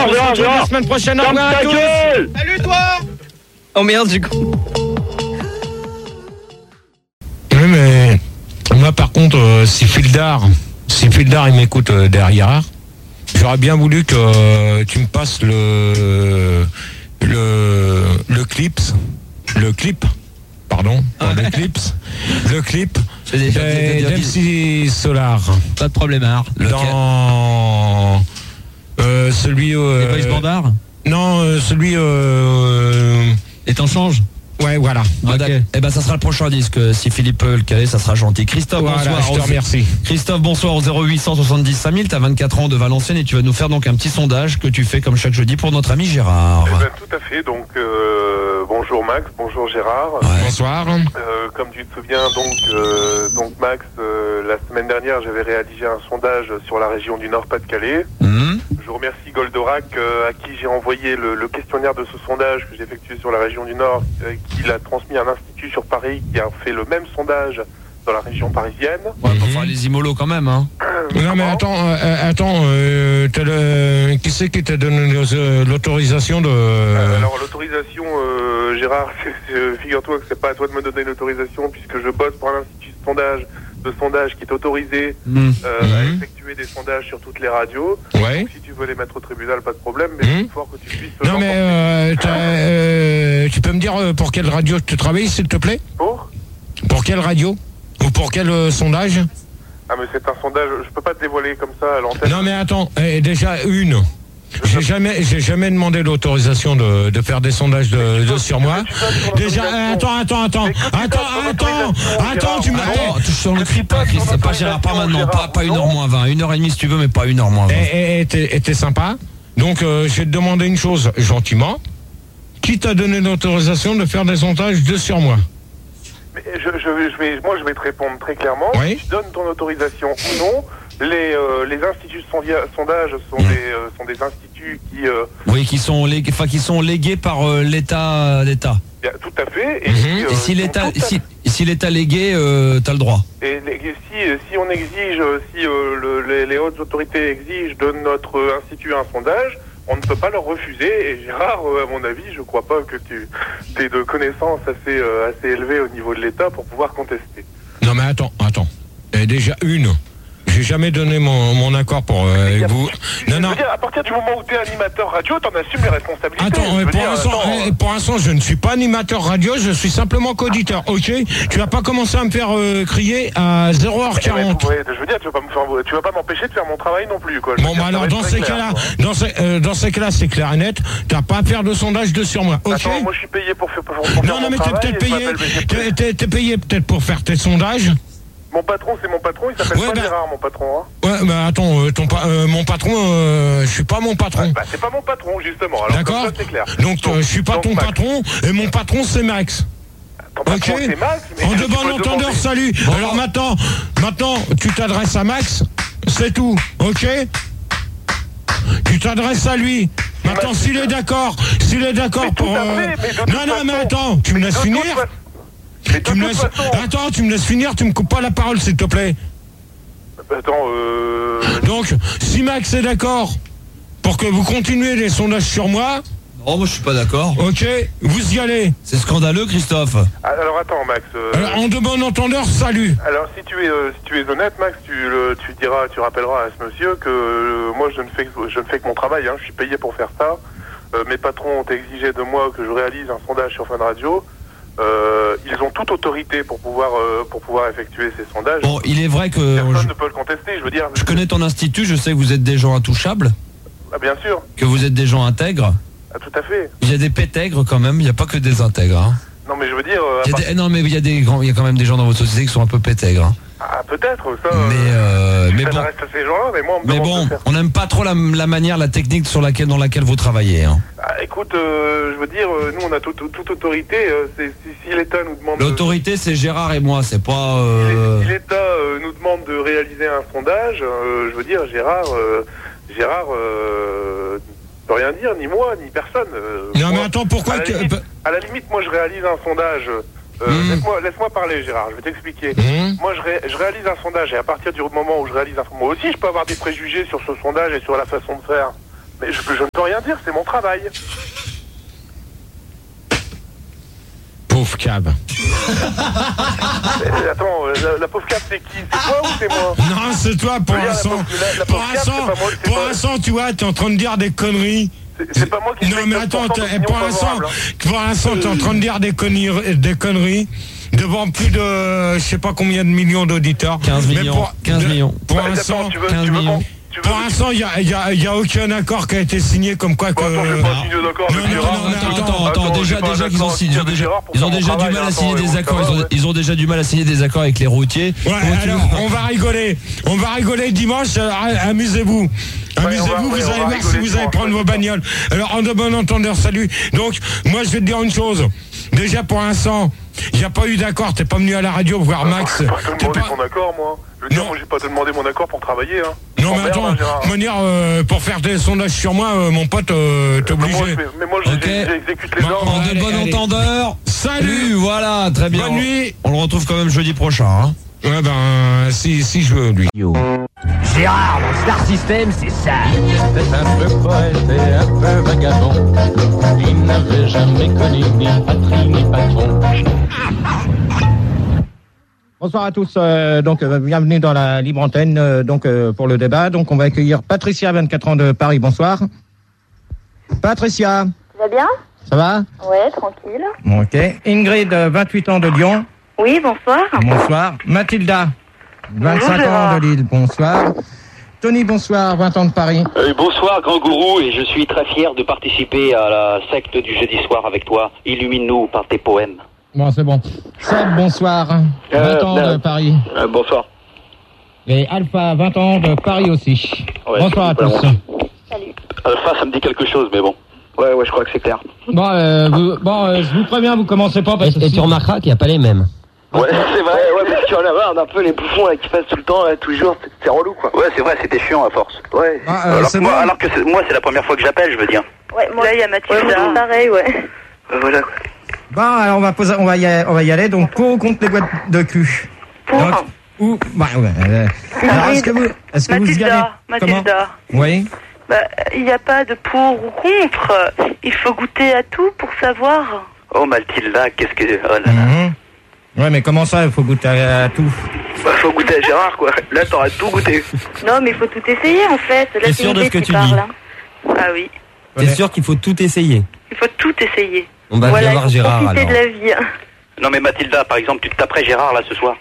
Gérard, la semaine prochaine. Au revoir à tous. Salut toi. Oh merde, du coup. Oui, mais moi par contre, si Fildar il m'écoute derrière, j'aurais bien voulu que tu me passes le clip d'MC Solar. Pas de problème, hein. Dans celui Les Boys Bandar. Non, celui Et t'en changes. ouais, voilà. Okay. Eh ben ça sera le prochain disque. Si Philippe peut le caler, ça sera gentil. Christophe, Voilà, bonsoir. je te remercie. Christophe, bonsoir au 0870 5000. T'as 24 ans de Valenciennes et tu vas nous faire donc un petit sondage que tu fais comme chaque jeudi pour notre ami Gérard. Eh ben, tout à fait. Donc bonjour Max, bonjour Gérard. Ouais. Bonsoir. Comme tu te souviens, donc Max, la semaine dernière, j'avais réalisé un sondage sur la région du Nord-Pas-de-Calais. Je remercie Goldorak à qui j'ai envoyé le questionnaire de ce sondage que j'ai effectué sur la région du Nord, qui l'a transmis à un institut sur Paris qui a fait le même sondage dans la région parisienne. Ouais, enfin les Imolos quand même, hein. Non mais attends, qui c'est qui t'a donné l'autorisation de... Alors l'autorisation, Gérard, figure-toi que c'est pas à toi de me donner l'autorisation puisque je bosse pour un institut de sondage qui est autorisé à effectuer des sondages sur toutes les radios. Ouais. Donc, si tu veux les mettre au tribunal, pas de problème, mais il faut fort que tu puisses... Non mais tu peux me dire pour quelle radio tu travailles s'il te plaît? Pour quelle radio? Ou pour quel sondage? Ah mais c'est un sondage, je peux pas te dévoiler comme ça à l'antenne. Non mais attends, déjà une. J'ai jamais demandé l'autorisation de faire des sondages sur moi. Déjà, attends, tu m'as... Tu sur le cri pas, Chris, pas Gérard, pas maintenant, pas 1h moins 20, 1h30 si tu veux, mais pas 1h moins 20. T'es sympa. Donc, je vais te demander une chose, gentiment. Qui t'a donné l'autorisation de faire des sondages sur moi? Mais je vais te répondre très clairement. Oui. Si tu donnes ton autorisation ou non, les instituts de sondage sont des instituts qui... Oui, qui sont légués par l'État. Bien, tout à fait. Et si l'État légué, t'as le droit. Et si on exige, les hautes autorités exigent de notre institut un sondage, on ne peut pas leur refuser. Et Gérard, à mon avis, je crois pas que tu aies de connaissances assez élevées au niveau de l'État pour pouvoir contester. Non mais attends. Déjà une. J'ai jamais donné mon accord pour vous. Je veux dire, à partir du moment où tu es animateur radio, t'en assumes les responsabilités. Attends, pour l'instant, je ne suis pas animateur radio, je suis simplement qu'auditeur. Ok, tu vas pas commencer à me faire crier à 0h40. Je veux dire, tu vas pas m'empêcher de faire mon travail non plus, quoi. Bon, bah alors dans ces cas-là, c'est clair et net. T'as pas à faire de sondage sur moi. Ok. Attends, moi je suis payé pour faire non, mais t'es peut-être payé peut-être pour faire tes sondages. Mon patron, c'est mon patron, il s'appelle Gérard, mon patron. Hein. Ouais, bah attends, mon patron, je suis pas mon patron. Bah, c'est pas mon patron, justement. Alors, d'accord. ça, c'est clair. Donc je suis pas ton patron, et mon patron, c'est Max. Ton patron, c'est Max, mais en de bon entendeur, salut. Bon. Alors maintenant, tu t'adresses à Max, c'est tout, ok? Tu t'adresses à lui. Maintenant, s'il est d'accord pour... Non, mais attends, tu me laisses finir? Tu me laisses finir, tu me coupes pas la parole s'il te plaît. Donc, si Max est d'accord pour que vous continuez les sondages sur moi... Non, moi je suis pas d'accord. Ok, vous y allez. C'est scandaleux, Christophe. Alors attends, Max. Alors, en de bon entendeur, salut. Alors si tu es honnête, Max, tu rappelleras à ce monsieur que moi je ne fais que mon travail. Hein, je suis payé pour faire ça. Mes patrons ont exigé de moi que je réalise un sondage sur Fun Radio. Ils ont toute autorité pour pouvoir effectuer ces sondages. Bon, il est vrai que personne ne peut le contester. Je veux dire. Je connais ton institut. Je sais que vous êtes des gens intouchables. Ah, bien sûr. Que vous êtes des gens intègres. Ah, tout à fait. Il y a des pétègres quand même. Il n'y a pas que des intègres. Hein. Non, mais je veux dire. Non, mais il y a quand même des gens dans votre société qui sont un peu pétègres. Hein. Ah, peut-être ça. Mais bon. Reste à ces gens-là, mais moi, on n'aime pas trop la manière, la technique dans laquelle vous travaillez. Hein. Ah, écoute, je veux dire, nous on a toute autorité. Si l'État nous demande. L'autorité, c'est Gérard et moi, c'est pas. Si l'État nous demande de réaliser un sondage, je veux dire, Gérard peut rien dire, ni moi, ni personne. Non, mais attends, pourquoi à la limite, moi je réalise un sondage. Laisse-moi parler, Gérard, je vais t'expliquer. Moi, je réalise un sondage, et à partir du moment où je réalise moi aussi, je peux avoir des préjugés sur ce sondage et sur la façon de faire. Mais je ne peux rien dire, c'est mon travail. Pauvre cab. Attends, la pauvre cab, c'est qui? C'est toi ou c'est moi? Non, c'est toi, pour l'instant. Pour l'instant, tu vois, t'es en train de dire des conneries. C'est pas moi qui Non, mais attends, pour l'instant, t'es en train de dire des conneries devant plus de, je sais pas combien de millions d'auditeurs. 15 millions. 15 millions. Pour l'instant, 15 millions. Pour l'instant, il y a aucun accord qui a été signé comme quoi que. Attends, j'ai pas signé d'accord avec Gérard. Attends, déjà qu'ils ont signé. Ils ont déjà du mal à signer des accords. Ils ont déjà du mal à signer des accords avec les routiers. Ouais, alors, on va rigoler dimanche. Amusez-vous. Amusez-vous, vous allez voir si vous allez prendre vos bagnoles. Alors, en de bon entendeur, salut. Donc, moi, je vais te dire une chose. Déjà, pour l'instant, il n'y a pas eu d'accord. T'es pas venu à la radio voir Max. Je vais pas te demander mon accord, moi. Je veux dire, moi, j'ai pas te demandé mon accord pour travailler. Hein. Non, mais attends, de manière, pour faire des sondages sur moi, mon pote, t'es obligé. Mais moi, j'exécute les ordres. En de bon entendeur. Salut. Voilà, très bien. Bonne nuit. On le retrouve quand même jeudi prochain. Hein. Ouais, ben, si je veux, lui. Gérard, dans Star System, c'est ça. C'était un peu poète et un peu vagabond. Il n'avait jamais connu ni patrie ni patron. Bonsoir à tous, bienvenue dans la libre antenne pour le débat. Donc on va accueillir Patricia, 24 ans de Paris. Bonsoir. Patricia. Ça va bien? Ça va? Ouais, tranquille. Ok. Ingrid, 28 ans de Lyon. Oui, bonsoir. Bonsoir. Mathilda, 25 Bonjour, ans de Lille. Bonsoir. Tony, bonsoir, 20 ans de Paris. Bonsoir, grand gourou, et je suis très fier de participer à la secte du jeudi soir avec toi. Illumine-nous par tes poèmes. Bon, c'est bon. Seb, bonsoir. 20 ans de Paris. Bonsoir. Et Alpha, 20 ans de Paris aussi. Ouais, bonsoir à tous. Salut. Alpha, ça me dit quelque chose, mais bon. Ouais, je crois que c'est clair. Je vous préviens, vous commencez pas parce que... Et tu remarqueras qu'il n'y a pas les mêmes. Ouais, c'est vrai, parce que tu en as marre d'un peu les bouffons là, qui passent tout le temps, là, toujours, c'est relou quoi. Ouais, c'est vrai, c'était chiant à force. Ouais. Alors que moi, c'est la première fois que j'appelle, je veux dire. Ouais, moi, là, il y a Mathilda. Pareil, ouais. Voilà quoi. Bon, alors on va y aller. Donc, pour ou contre les boîtes de cul? Pour. Alors, est-ce que vous y allez? Mathilda. Oui. Il n'y a pas de pour ou contre. Il faut goûter à tout pour savoir. Oh Mathilda, qu'est-ce que... Oh là là. Ouais, mais comment ça, il faut goûter à tout? Faut goûter à Gérard quoi. Là, t'auras tout goûté. Non, mais il faut tout essayer en fait. Là, T'es sûr de ce que tu dis? Ah oui. T'es sûr qu'il faut tout essayer? Il faut tout essayer. On va bien voir Gérard alors. Profiter de la vie. Non mais Mathilda, par exemple, tu te taperais Gérard là ce soir?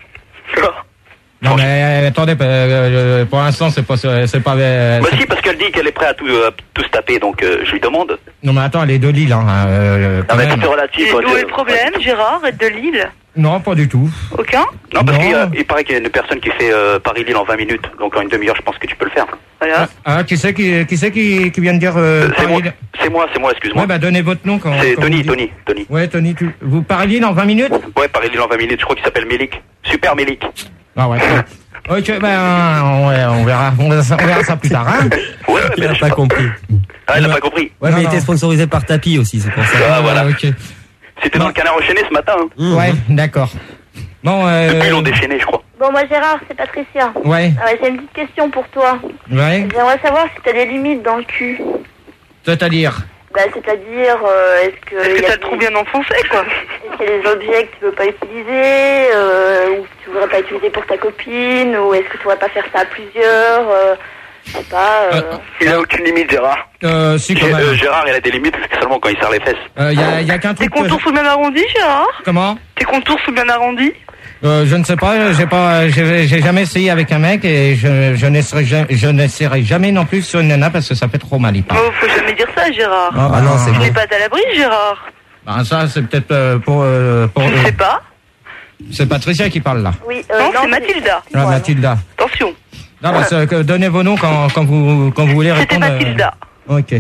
Non mais attendez, pour l'instant c'est pas. Bah si, parce qu'elle dit qu'elle est prête à tout se taper, donc je lui demande. Non mais attends, elle est de Lille, hein. Non mais tout est relatif. Où est le problème, Gérard, être de Lille? Non, pas du tout. Aucun? Non, parce qu'il paraît qu'il y a une personne qui fait Paris-Lille en 20 minutes, donc en une demi-heure, je pense que tu peux le faire. Voilà. Qui c'est qui vient de dire C'est moi, excuse-moi. Ouais, bah donnez votre nom quand. C'est quand Tony. Ouais, Tony, vous Paris-Lille en 20 minutes? Ouais, Paris-Lille en 20 minutes, je crois qu'il s'appelle Mélic. Super Mélic. Ah ouais. Ok, on verra ça plus tard, hein. Ouais, Il n'a pas compris. Ah, il n'a pas compris. Ouais, mais il était sponsorisé par Tapi aussi, c'est pour ça. Ah, voilà. Ok. C'était dans le canard enchaîné ce matin. Hein. Ouais, d'accord. Bon, Depuis, ils l'ont déchaîné, je crois. Bon, moi, Gérard, c'est Patricia. Ouais. J'ai une petite question pour toi. Ouais. J'aimerais savoir si t'as des limites dans le cul. C'est-à-dire? C'est-à-dire, est-ce que t'as trop bien enfoncé, quoi? Est-ce qu'il y a des objets que tu veux pas utiliser, ou que tu voudrais pas utiliser pour ta copine, ou est-ce que tu voudrais pas faire ça à plusieurs, je sais pas, Il a aucune limite, Gérard. Si, quand même. Gérard, il a des limites seulement quand il serre les fesses. Y a qu'un truc. Tes contours sont bien arrondis, Gérard? Comment? Tes contours sont bien arrondis? Je ne sais pas, j'ai jamais essayé avec un mec et je n'essaierai jamais non plus sur une nana parce que ça fait trop mal, il parle. Oh, faut jamais dire ça, Gérard. Ah non, c'est Tu bon. n'es pas à l'abri, Gérard. Ben ça, c'est peut-être pour. Je sais pas. C'est Patricia qui parle là. Oui, non, c'est Mathilda. Ah, Mathilda. Attention. Non, parce que donnez vos noms quand vous voulez C'était répondre. Mathilda. Ok.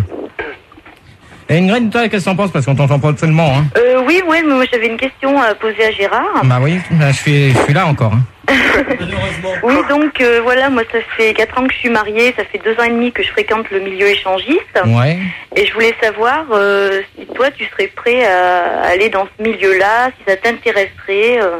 Et Ingrid, toi, qu'est-ce que t'en penses? Parce qu'on t'entend pas seulement, hein. Oui, mais moi j'avais une question à poser à Gérard. Bah oui, je suis là encore, hein. Oui, donc voilà, moi ça fait 4 ans que je suis mariée, ça fait 2 ans et demi que je fréquente le milieu échangiste. Ouais. Et je voulais savoir si toi tu serais prêt à aller dans ce milieu-là, si ça t'intéresserait.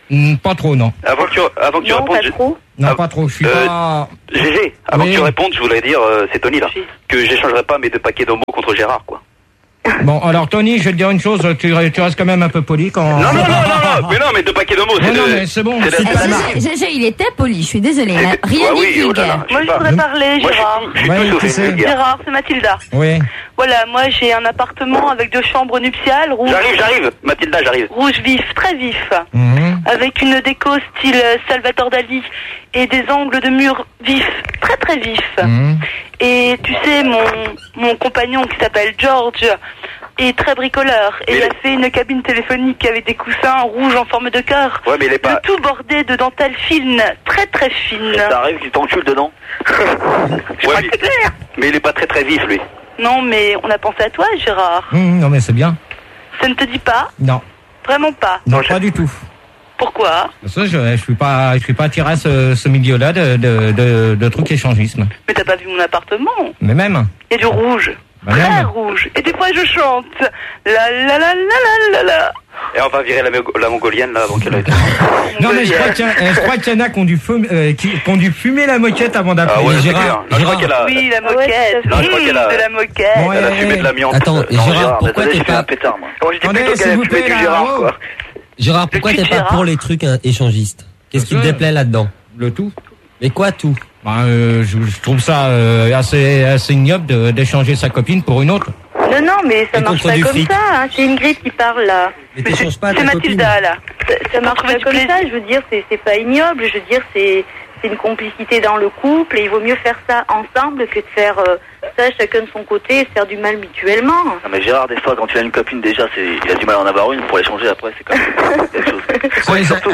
Pas trop, non. Avant que tu répondes... Pas trop. Non, pas trop, je suis pas... GG, avant que tu répondes, je voulais dire, c'est Tony là, que j'échangerai pas mes 2 paquets d'homos contre Gérard, quoi. Bon, alors Tony, je vais te dire une chose, tu restes quand même un peu poli quand... Non, mais 2 paquets d'homos, c'est non, mais c'est bon. GG, il était poli, je suis désolée. Il a rien dit de vulgaire. Moi, je voudrais parler, Gérard. Gérard, c'est Mathilda. Oui. Voilà, moi, j'ai un appartement avec 2 chambres nuptiales, rouge. J'arrive, Mathilda, j'arrive. Rouge vif, très vif. Avec une déco style Salvatore Dali et des angles de mur vifs, très très vifs. Et tu sais, mon compagnon qui s'appelle George est très bricoleur et il a fait une cabine téléphonique avec des coussins rouges en forme de cœur. Ouais, mais il est pas... tout bordé de dentelle fine, très très fine. Ça arrive qu'il t'encule dedans. Ouais, mais il est pas très très vif, lui. Non, mais on a pensé à toi, Gérard. Non, mais c'est bien. Ça ne te dit pas? Non. Vraiment pas? Non, pas du tout. Pourquoi? Parce que je suis pas attiré à ce milieu-là de trucs échangisme. Mais t'as pas vu mon appartement? Mais même. Il y a du rouge. Très rouge. Et des fois je chante. La la la la la la. Et on va virer la mongolienne là avant qu'elle ait... Non mais je crois qu'il y en a qui ont dû fumer la moquette avant d'appeler. Ah ouais, Gérard. Non, je crois qu'elle a... Oui, la moquette. Non, je crois qu'elle a... de la moquette. Ouais, elle a fumé de l'amiante. Attends, Gérard, pourquoi désolé, t'es pas... un pétard, moi. Moi, j'étais Attendez, plutôt qu'elle s'il a vous fumé plaît, du là, Gérard, oh. quoi. Gérard, pourquoi t'es pas pour les trucs échangistes? Qu'est-ce qui te déplaît là-dedans? Le tout. Mais quoi tout? Je trouve ça assez ignoble d'échanger sa copine pour une autre. Non, mais ça marche pas comme fric. ça. Hein. C'est Ingrid qui parle là. Mais t'échanges pas C'est ta Mathilda copine. là. Ça marche pas comme ça. Je veux dire, c'est pas ignoble. Je veux dire, c'est une complicité dans le couple et il vaut mieux faire ça ensemble que de faire ça chacun de son côté et se faire du mal mutuellement. Non, mais Gérard, des fois, quand tu as une copine, déjà, il a du mal à en avoir une. Pour l'échanger après, c'est quand même quelque chose. Ouais, surtout,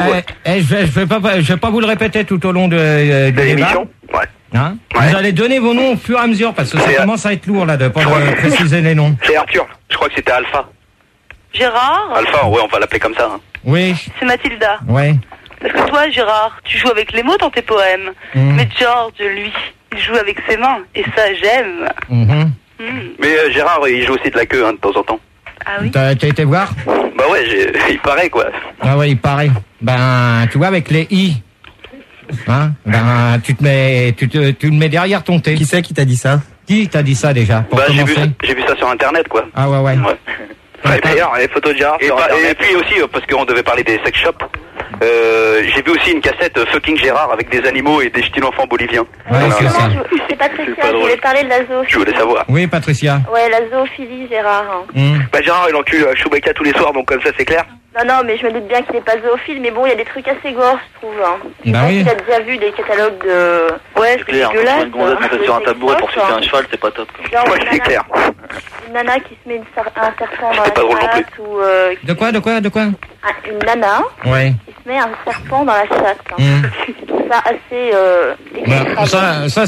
je vais pas vous le répéter tout au long de l'émission. Ouais. Hein Vous allez donner vos noms au fur et à mesure parce que ça commence à être lourd là de pas préciser les noms. C'est Arthur. Je crois que c'était Alpha. Gérard? Alpha, ouais, on va l'appeler comme ça. Hein. Oui. C'est Mathilda. Oui. Parce que toi, Gérard, tu joues avec les mots dans tes poèmes. Mais George, lui, il joue avec ses mains. Et ça, j'aime. Mais Gérard, il joue aussi de la queue hein, de temps en temps. Ah oui? T'as été voir? Bah ouais, il paraît quoi. Ah ouais, il paraît. Ben, tu vois, avec les i. Hein? Ben, tu le mets derrière ton thé. Qui c'est qui t'a dit ça? Qui t'a dit ça déjà? Pour j'ai commencer vu ça sur internet quoi. Ah ouais. Ouais, d'ailleurs, les photos de Gérard sur internet. Et puis aussi, parce qu'on devait parler des sex shops, j'ai vu aussi une cassette Fucking Gérard avec des animaux et des petits enfants boliviens. Ouais, c'est ça. C'est Patricia, je voulais parler de la zoophilie. Je voulais savoir. Oui, Patricia. Ouais, la zoophilie, Gérard. Bah Gérard, il encule Chewbacca tous les soirs, donc comme ça c'est clair. Non, mais je me doute bien qu'il n'est pas zoophile, mais bon, il y a des trucs assez gore, je trouve. Hein. Je sais pas si t'as déjà vu des catalogues de... Ouais, c'est dégueulasse. Une gonzesse montée sur un tabouret pour sucer un cheval, c'est pas top. Ouais, c'est clair. Une nana qui se met un serpent dans la chatte ou... De quoi Une nana qui se met un serpent dans la chatte. Hein. Ça assez... ça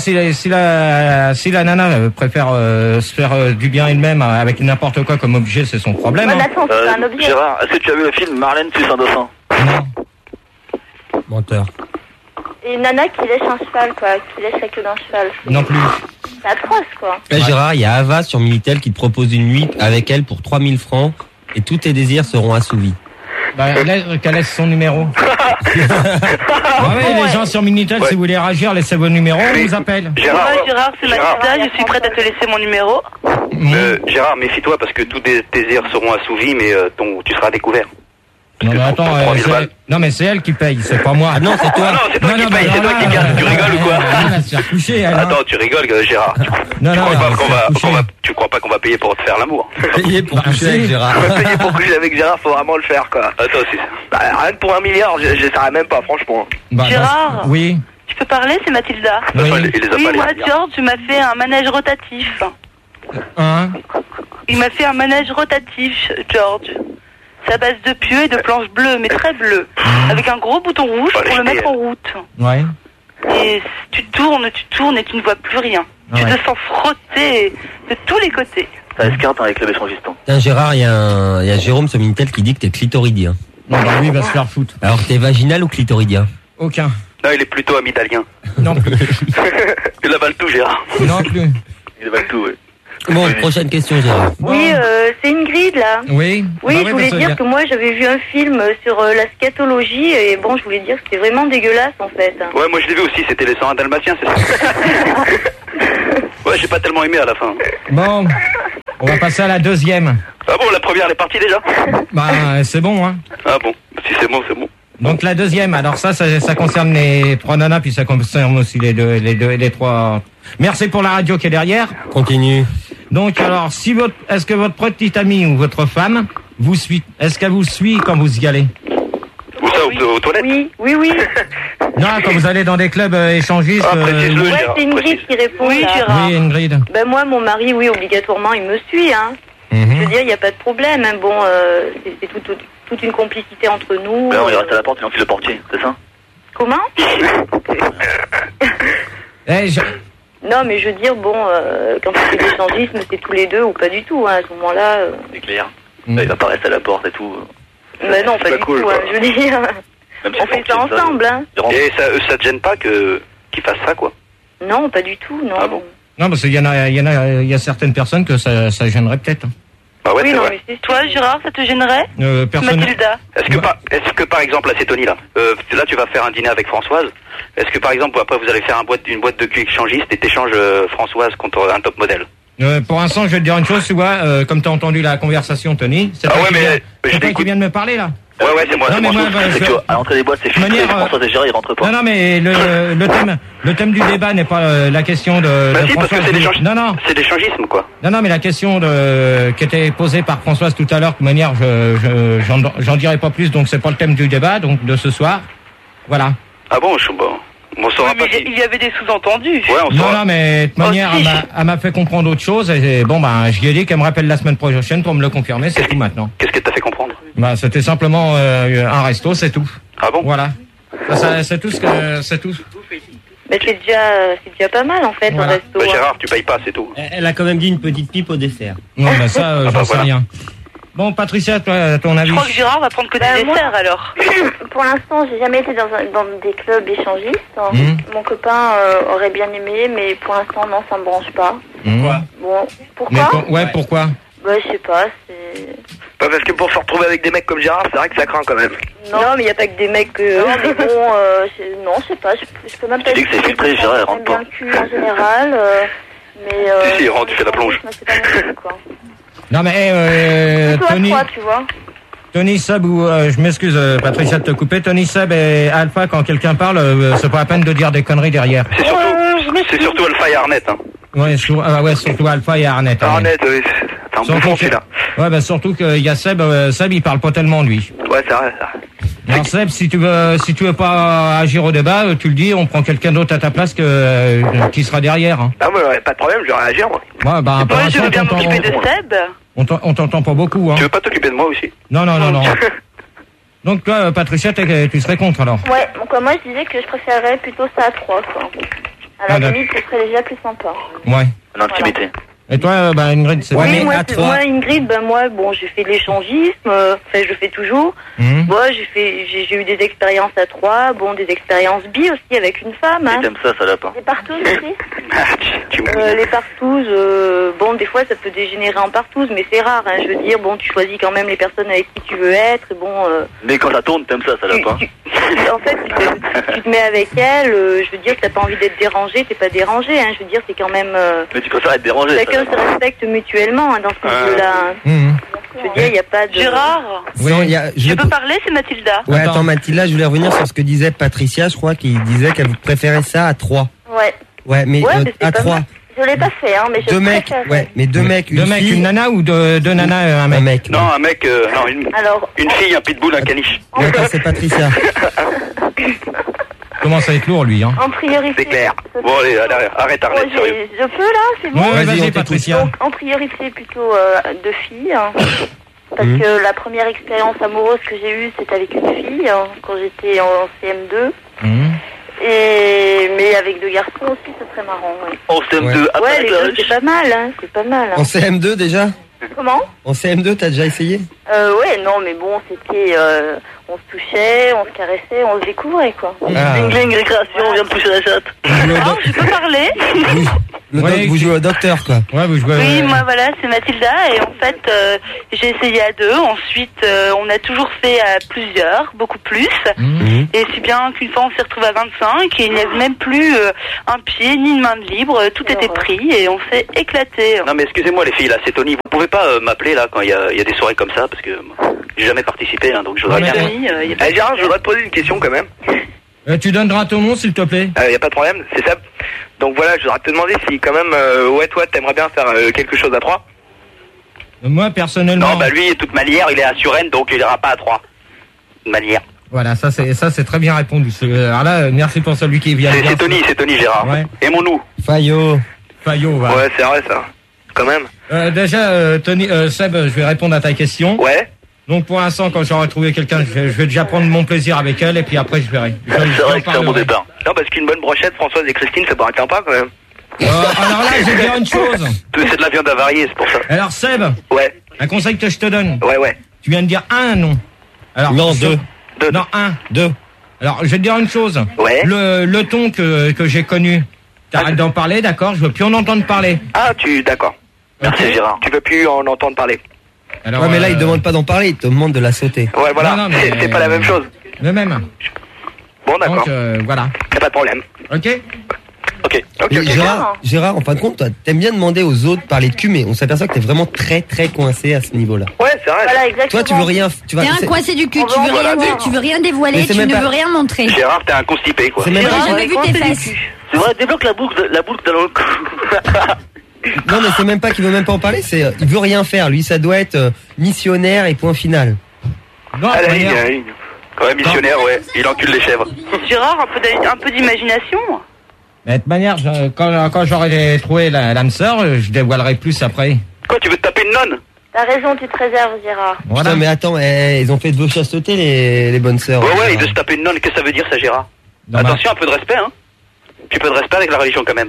si la nana préfère se faire du bien elle-même avec n'importe quoi comme objet, c'est son problème. Bah, attends, c'est un objet. Gérard, est-ce que tu as vu le film Marlène tue un dauphin? Non. Menteur. Et une nana qui lèche un cheval, quoi, qui lèche la queue d'un cheval. Non plus. C'est atroce, quoi. Gérard, il y a Ava sur Minitel qui te propose une nuit avec elle pour 3000 francs et tous tes désirs seront assouvis. Bah, qu'elle laisse son numéro. Les gens sur Minitel, si vous voulez réagir, laissez vos numéros, on vous appelle. Gérard, c'est Mathilda, je suis prête à te laisser mon numéro. Gérard, méfie-toi parce que tous tes désirs seront assouvis, mais tu seras découvert. Non mais attends, c'est elle qui paye, c'est pas moi. Ah non, c'est toi. Ah non, c'est toi qui paye, c'est toi qui garde. Tu rigoles ou quoi? Attends, tu rigoles, Gérard. Tu crois pas qu'on va payer pour te faire l'amour? Payer pour coucher avec Gérard. Payer pour coucher avec Gérard, faut vraiment le faire, quoi. Attends, rien que pour 1 milliard, j'essaierai même pas, franchement. Gérard? Oui. Tu peux parler, c'est Mathilda. Oui, moi, George, tu m'as fait un manège rotatif. Il m'a fait un manège rotatif, George. C'est à base de pieux et de planches bleues, mais très bleues. Avec un gros bouton rouge pour le mettre en route. Ouais. Et tu tournes et tu ne vois plus rien. Tu te sens frotter de tous les côtés. Ça esquinte avec le échangiste. Tiens, Gérard, il y a Jérôme sur Minitel qui dit que t'es clitoridien. Non, bah lui, il va se faire foutre. Alors, t'es vaginal ou clitoridien? Aucun. Non, il est plutôt amygdalien. Non plus. Il avale tout, Gérard. Non plus. Il avale tout, oui. Bon, prochaine question, Gérard. Oui, c'est Ingrid, là. Oui. Oui, je voulais dire que moi, j'avais vu un film sur la scatologie, et bon, je voulais dire que c'était vraiment dégueulasse, en fait. Ouais, moi je l'ai vu aussi, c'était les 101 Dalmatiens, c'est ça. Ouais, j'ai pas tellement aimé à la fin. Bon, on va passer à la deuxième. Ah bon, la première, elle est partie déjà? Bah, c'est bon, hein. Ah bon, si c'est bon, c'est bon. Donc la deuxième, alors ça concerne les 3 nanas, puis ça concerne aussi les 3... Merci pour la radio qui est derrière. Continue. Donc alors, est-ce que votre petite amie ou votre femme vous suit? Est-ce qu'elle vous suit quand vous y allez? Où ça, aux toilettes? Oui. Non, quand vous allez dans des clubs échangistes... Ouais, c'est Ingrid qui répond. Oui, Gérard. Oui, Ingrid. Ben moi, mon mari, oui, obligatoirement, il me suit, hein. Je veux dire, il n'y a pas de problème, hein. Bon, c'est toute une complicité entre nous. Ben non, il reste à la porte, il enfile le portier, c'est ça? Comment? Non, mais je veux dire, bon, quand c'est de l'échangisme, c'est tous les deux ou pas du tout, hein, à ce moment-là. C'est clair. Il va pas rester à la porte et tout. Mais non, pas du tout, hein, je veux dire. On fait ça ensemble, hein. Et ça te gêne pas qu'il fasse ça, quoi? Non, pas du tout, non. Ah bon? Non, parce qu'il y a certaines personnes que ça gênerait peut-être. Ah ouais, oui, c'est non, vrai. mais toi, Gérard, ça te gênerait? Mathilda. Est-ce que par exemple, là c'est Tony là, là tu vas faire un dîner avec Françoise. Est-ce que par exemple après vous allez faire une boîte de cul échangiste et t'échanges Françoise contre un top modèle? Pour l'instant, je vais te dire une chose, tu vois, comme t'as entendu la conversation, Tony, c'est toi qui viens de me parler là. Ouais, c'est moi. Non, mais moi, à l'entrée des boîtes, c'est filtré. Françoise et Gérard, ils rentrent pas. Non, mais le thème du débat n'est pas la question de si, parce que c'est l'échangisme. Non. C'est l'échangisme, quoi. Non, mais la question qui était posée par Françoise tout à l'heure, de manière, j'en dirai pas plus, donc c'est pas le thème du débat, donc de ce soir. Voilà. Ah bon, on saura pas. Il y avait des sous-entendus. Ouais, on saura. Non, mais de toute manière, elle m'a fait comprendre autre chose, et bon, je lui ai dit qu'elle me rappelle la semaine prochaine pour me le confirmer, c'est tout maintenant. Qu'est-ce qu'elle t'a fait comprendre? C'était simplement un resto, c'est tout. Ah bon? Voilà. C'est tout c'est tout. Mais c'est déjà pas mal en fait, voilà. Au resto. Bah, Gérard, tu payes pas, c'est tout. Elle a quand même dit une petite pipe au dessert. Non, mais ça, j'en sais rien. Bon, Patricia, toi, ton avis? Je crois que Gérard va prendre que des desserts alors. Pour l'instant, j'ai jamais été dans des clubs échangistes. Mon copain aurait bien aimé, mais pour l'instant, non, ça me branche pas. Pourquoi? Bon, pourquoi? Pourquoi? Bah, je sais pas, c'est... Pas parce que pour se retrouver avec des mecs comme Gérard, c'est vrai que ça craint quand même. Non, mais il n'y a pas que des mecs... Non, mais bon, non, je sais pas, je peux même pas... Tu dis que c'est filtré, Gérard, il rentre pas. Bien cul en général, mais... Si, il rentre, tu fais la plonge. C'est pas mon truc, quoi. Non, mais Tony... Toi, tu vois. Tony Seb ou... je m'excuse, Patricia, de te couper. Tony Seb et Alpha, quand quelqu'un parle, c'est pas la peine de dire des conneries derrière. C'est surtout Alpha et Arnett, hein. Ouais, surtout Alpha et Arnett. Arnett, oui. C'est un bouffon, celui-là. Ouais, bah surtout qu'il y a Seb, il parle pas tellement, lui. Ouais, c'est vrai, ça. Alors Seb, si tu veux pas agir au débat, tu le dis, on prend quelqu'un d'autre à ta place qui sera derrière. Hein. Ah, ouais, pas de problème, je vais réagir, moi. Ouais, bah, je veux bien m'occuper de Seb. On t'entend pas beaucoup, hein. Tu veux pas t'occuper de moi aussi? Non. Donc toi, Patricia, tu serais contre, alors? Ouais, donc moi, je disais que je préférerais plutôt ça à 3, quoi. À la limite, ce serait déjà plus sympa. Ouais. En intimité. Et toi, Ingrid, c'est oui, moi, Ingrid, bon, j'ai fait de l'échangisme, je le fais toujours. Moi, j'ai eu des expériences à 3, des expériences bi aussi avec une femme. Hein. T'aimes ça lapin. Les partouzes aussi. Les partouzes, des fois, ça peut dégénérer en partouze, mais c'est rare. Hein, je veux dire, tu choisis quand même les personnes avec qui tu veux être. Mais quand ça tourne, t'aimes ça lapin. En fait, tu te mets avec elle. Je veux dire que t'as pas envie d'être dérangé, t'es pas dérangé. Hein, je veux dire, c'est quand même. Mais tu préfères être dérangé. Chacun se respecte mutuellement dans ce milieu-là. Je veux dire, il n'y a pas de... Gérard, je peux parler, c'est Mathilda. Ouais, attends, Mathilda, je voulais revenir sur ce que disait Patricia, je crois, qui disait qu'elle préférait ça à 3. Ouais. Ouais, mais à 3. Je l'ai pas fait, hein, mais je préfère. Mais deux mecs, une nana ou deux nanas, un mec? Non, un mec, une fille, un pitbull, un caniche. D'accord, c'est Patricia. Commence à être lourd, lui, hein. En priorité. C'est clair. Bon, allez, arrête, sérieux. Je peux, là, c'est bon? Ouais, vas-y, Patricia. Donc, en priorité, plutôt deux filles. Hein, parce que la première expérience amoureuse que j'ai eue, c'était avec une fille, hein, quand j'étais en CM2. Mais avec deux garçons aussi, ce serait marrant. Ouais. En CM2, ouais, les deux, c'est pas mal, hein. C'est pas mal. Hein. En CM2 déjà? Comment? En CM2, t'as déjà essayé? Ouais, non, mais bon, c'était... on se touchait, on se caressait, on se découvrait, quoi. Une récréation, on vient de toucher la chatte. Je peux parler? Vous jouez au docteur, quoi. Ouais, vous jouez. Oui, moi voilà, c'est Mathilda et en fait j'ai essayé à 2. Ensuite, on a toujours fait à plusieurs, beaucoup plus. Et si bien qu'une fois on s'est retrouvé à 25 et il n'y avait même plus un pied ni une main de libre. Tout était pris et on s'est éclaté. Non mais excusez-moi les filles, là, c'est Tony. Vous pouvez pas m'appeler là quand il y a des soirées comme ça parce que j'ai jamais participé, hein, donc je voudrais bien. Gérard, je voudrais te poser une question quand même. Tu donneras ton nom, s'il te plaît. Y a pas de problème, c'est Seb. Donc voilà, je voudrais te demander si quand même, toi, t'aimerais bien faire quelque chose à 3. Moi, personnellement. Non, bah lui, de toute manière, il est à Suresnes, donc il ira pas à 3. De manière. Voilà, ça c'est très bien répondu. Alors là, merci pour celui qui vient. C'est Tony Gérard. Ouais. Aimons-nous. Fayot, voilà. Ouais, c'est vrai ça. Quand même. Déjà, Tony, Seb, je vais répondre à ta question. Ouais. Donc pour l'instant, quand j'aurai trouvé quelqu'un, je vais déjà prendre mon plaisir avec elle et puis après je verrai. C'est vrai que c'est un bon départ. Non, parce qu'une bonne brochette, Françoise et Christine, ça paraît sympa quand même. Alors là, je vais dire une chose. C'est de la viande avariée, c'est pour ça. Alors Seb. Ouais. Un conseil que je te donne. Ouais. Tu viens de dire un nom. Alors non, 2. Non, 2. Alors je vais te dire une chose. Ouais. Le ton que j'ai connu. T'arrêtes d'en parler, d'accord? Je veux plus en entendre parler. Ah, d'accord. Merci Gérard. Tu veux plus en entendre parler. Alors, ouais, mais là, il demande pas d'en parler, il te demande de la sauter. Ouais, voilà. Non, c'est pas la même chose. Le même. Bon, d'accord. Donc, voilà. Y'a pas de problème. Ok. Gérard, en fin de compte, toi, t'aimes bien demander aux autres de parler de cul, mais on s'aperçoit que t'es vraiment très très coincé à ce niveau-là. Ouais, c'est vrai. Voilà, exactement. Toi, tu veux rien. T'es un coincé du cul, tu veux rien dire, tu veux rien dévoiler, tu ne veux rien montrer. Gérard, t'es un constipé, quoi. C'est même pas. J'ai jamais vu tes fesses. C'est vrai, débloque la boucle dans le cou. Non, mais c'est même pas qu'il veut même pas en parler, c'est il veut rien faire. Lui, ça doit être missionnaire et point final. Non, à la ligne. Ouais, missionnaire, ouais. Il encule les chèvres. Gérard, un peu d'imagination. Mais de toute manière, quand j'aurai trouvé l'âme sœur, je dévoilerai plus après. Quoi, tu veux te taper une nonne? T'as raison, tu te réserves, Gérard. Voilà. Putain, mais attends, ils ont fait de vos chastetés, les bonnes sœurs. Ouais, il veut se taper une nonne. Qu'est-ce que ça veut dire, ça, Gérard? Attention, un peu de respect, hein. Un peu de respect avec la religion, quand même.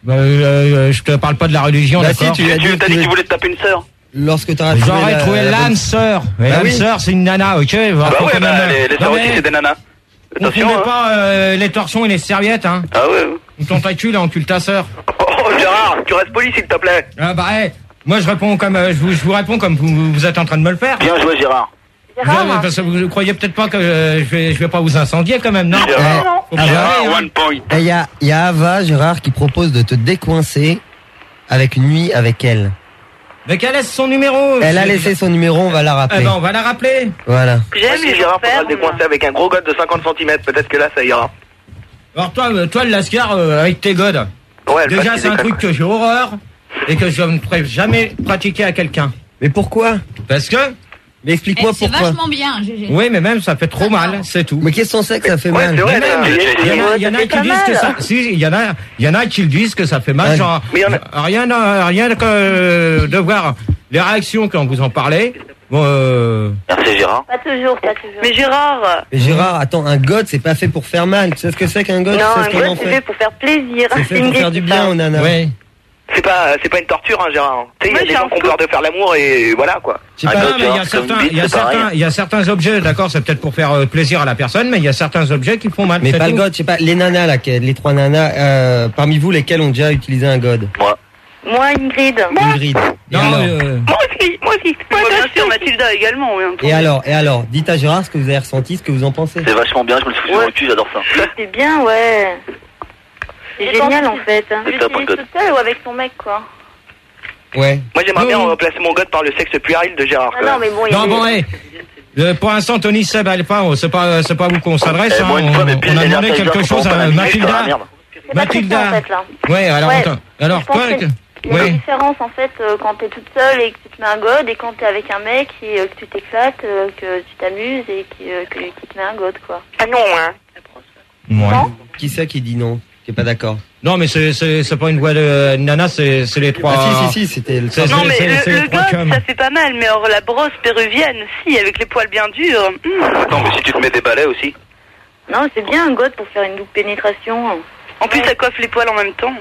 Je te parle pas de la religion, bah d'accord? Si, tu as dit que tu voulais te taper une sœur. Lorsque t'auras J'aurais trouvé l'âme sœur. L'âme sœur, c'est une nana, ok? Les sœurs aussi, c'est des nanas. Attention, on pas les torsions et les serviettes, hein. Ah ouais. Ou ton tacule et encule ta sœur. Oh, Gérard, tu restes poli, s'il te plaît. Ah bah, moi je réponds comme je vous réponds comme vous êtes en train de me le faire. Bien joué, Gérard. Parce que vous croyez peut-être pas que je vais pas vous incendier quand même, non? One point. Et il y a Ava, Gérard, qui propose de te décoincer avec une nuit avec elle. Mais qu'elle laisse son numéro. Elle a laissé son numéro, on va la rappeler. Eh ben, on va la rappeler. Voilà. J'aime les Gérard faudra le décoincer avec un gros god de 50 cm, peut-être que là ça ira. Alors toi le lascar avec tes godes. Ouais, déjà c'est un truc que j'ai horreur et que je ne pourrais jamais pratiquer à quelqu'un. Mais pourquoi? Parce que. Mais explique-moi pourquoi. C'est vachement bien, GG. Oui, mais même ça fait trop mal, c'est tout. Mais qu'est-ce qu'on sait que ça fait mal? C'est vrai, il y en a qui disent que ça. Si, il y en a qui le disent que ça fait mal. Ouais. Genre, rien que de voir les réactions quand vous en parlez. Merci Gérard. Pas toujours. Mais Gérard. Attends, un god c'est pas fait pour faire mal. Tu sais ce que c'est qu'un god? Non, un god c'est fait pour faire plaisir. C'est fait pour faire du bien aux nanas. Oui. C'est pas une torture, hein, Gérard. Tu sais, il y a des gens qui ont peur de faire l'amour et voilà, quoi. Mais il y a certains objets, d'accord, c'est peut-être pour faire plaisir à la personne, mais il y a certains objets qui font mal. Mais pas le god, je sais pas, les nanas, là, les 3 nanas, parmi vous, lesquelles ont déjà utilisé un god? Moi, Ingrid. Non, moi aussi. Moi, bien sûr, Mathilda également, oui. Et alors, dites à Gérard ce que vous avez ressenti, ce que vous en pensez. C'est vachement bien, je me le suis foutu au cul, j'adore ça. C'est bien, ouais. C'est génial en fait. Tu l'utilises toute seule ou avec ton mec quoi? Ouais. Moi j'aimerais bien remplacer mon god par le sexe puéril de Gérard. Non mais bon. Pour l'instant Tony, Seb, c'est pas vous qu'on s'adresse. Moi une fois, mais on a demandé quelque chose à Mathilda. Mathilda. Ouais, alors quoi? Il y a une différence en fait quand t'es toute seule et que tu te mets un god et quand t'es avec un mec et que tu t'éclates, que tu t'amuses et que tu te mets un god quoi. Ah non hein. Non. Qui c'est qui dit non? Qui est pas d'accord? Non mais c'est pas une voix de nana, c'est les 3. Ah si, c'était le. Non mais le god ça fait pas mal, mais alors la brosse péruvienne, si avec les poils bien durs. Attends, mais si tu te mets des balais aussi. Non, c'est bien un god pour faire une double pénétration. En plus ça coiffe les poils en même temps.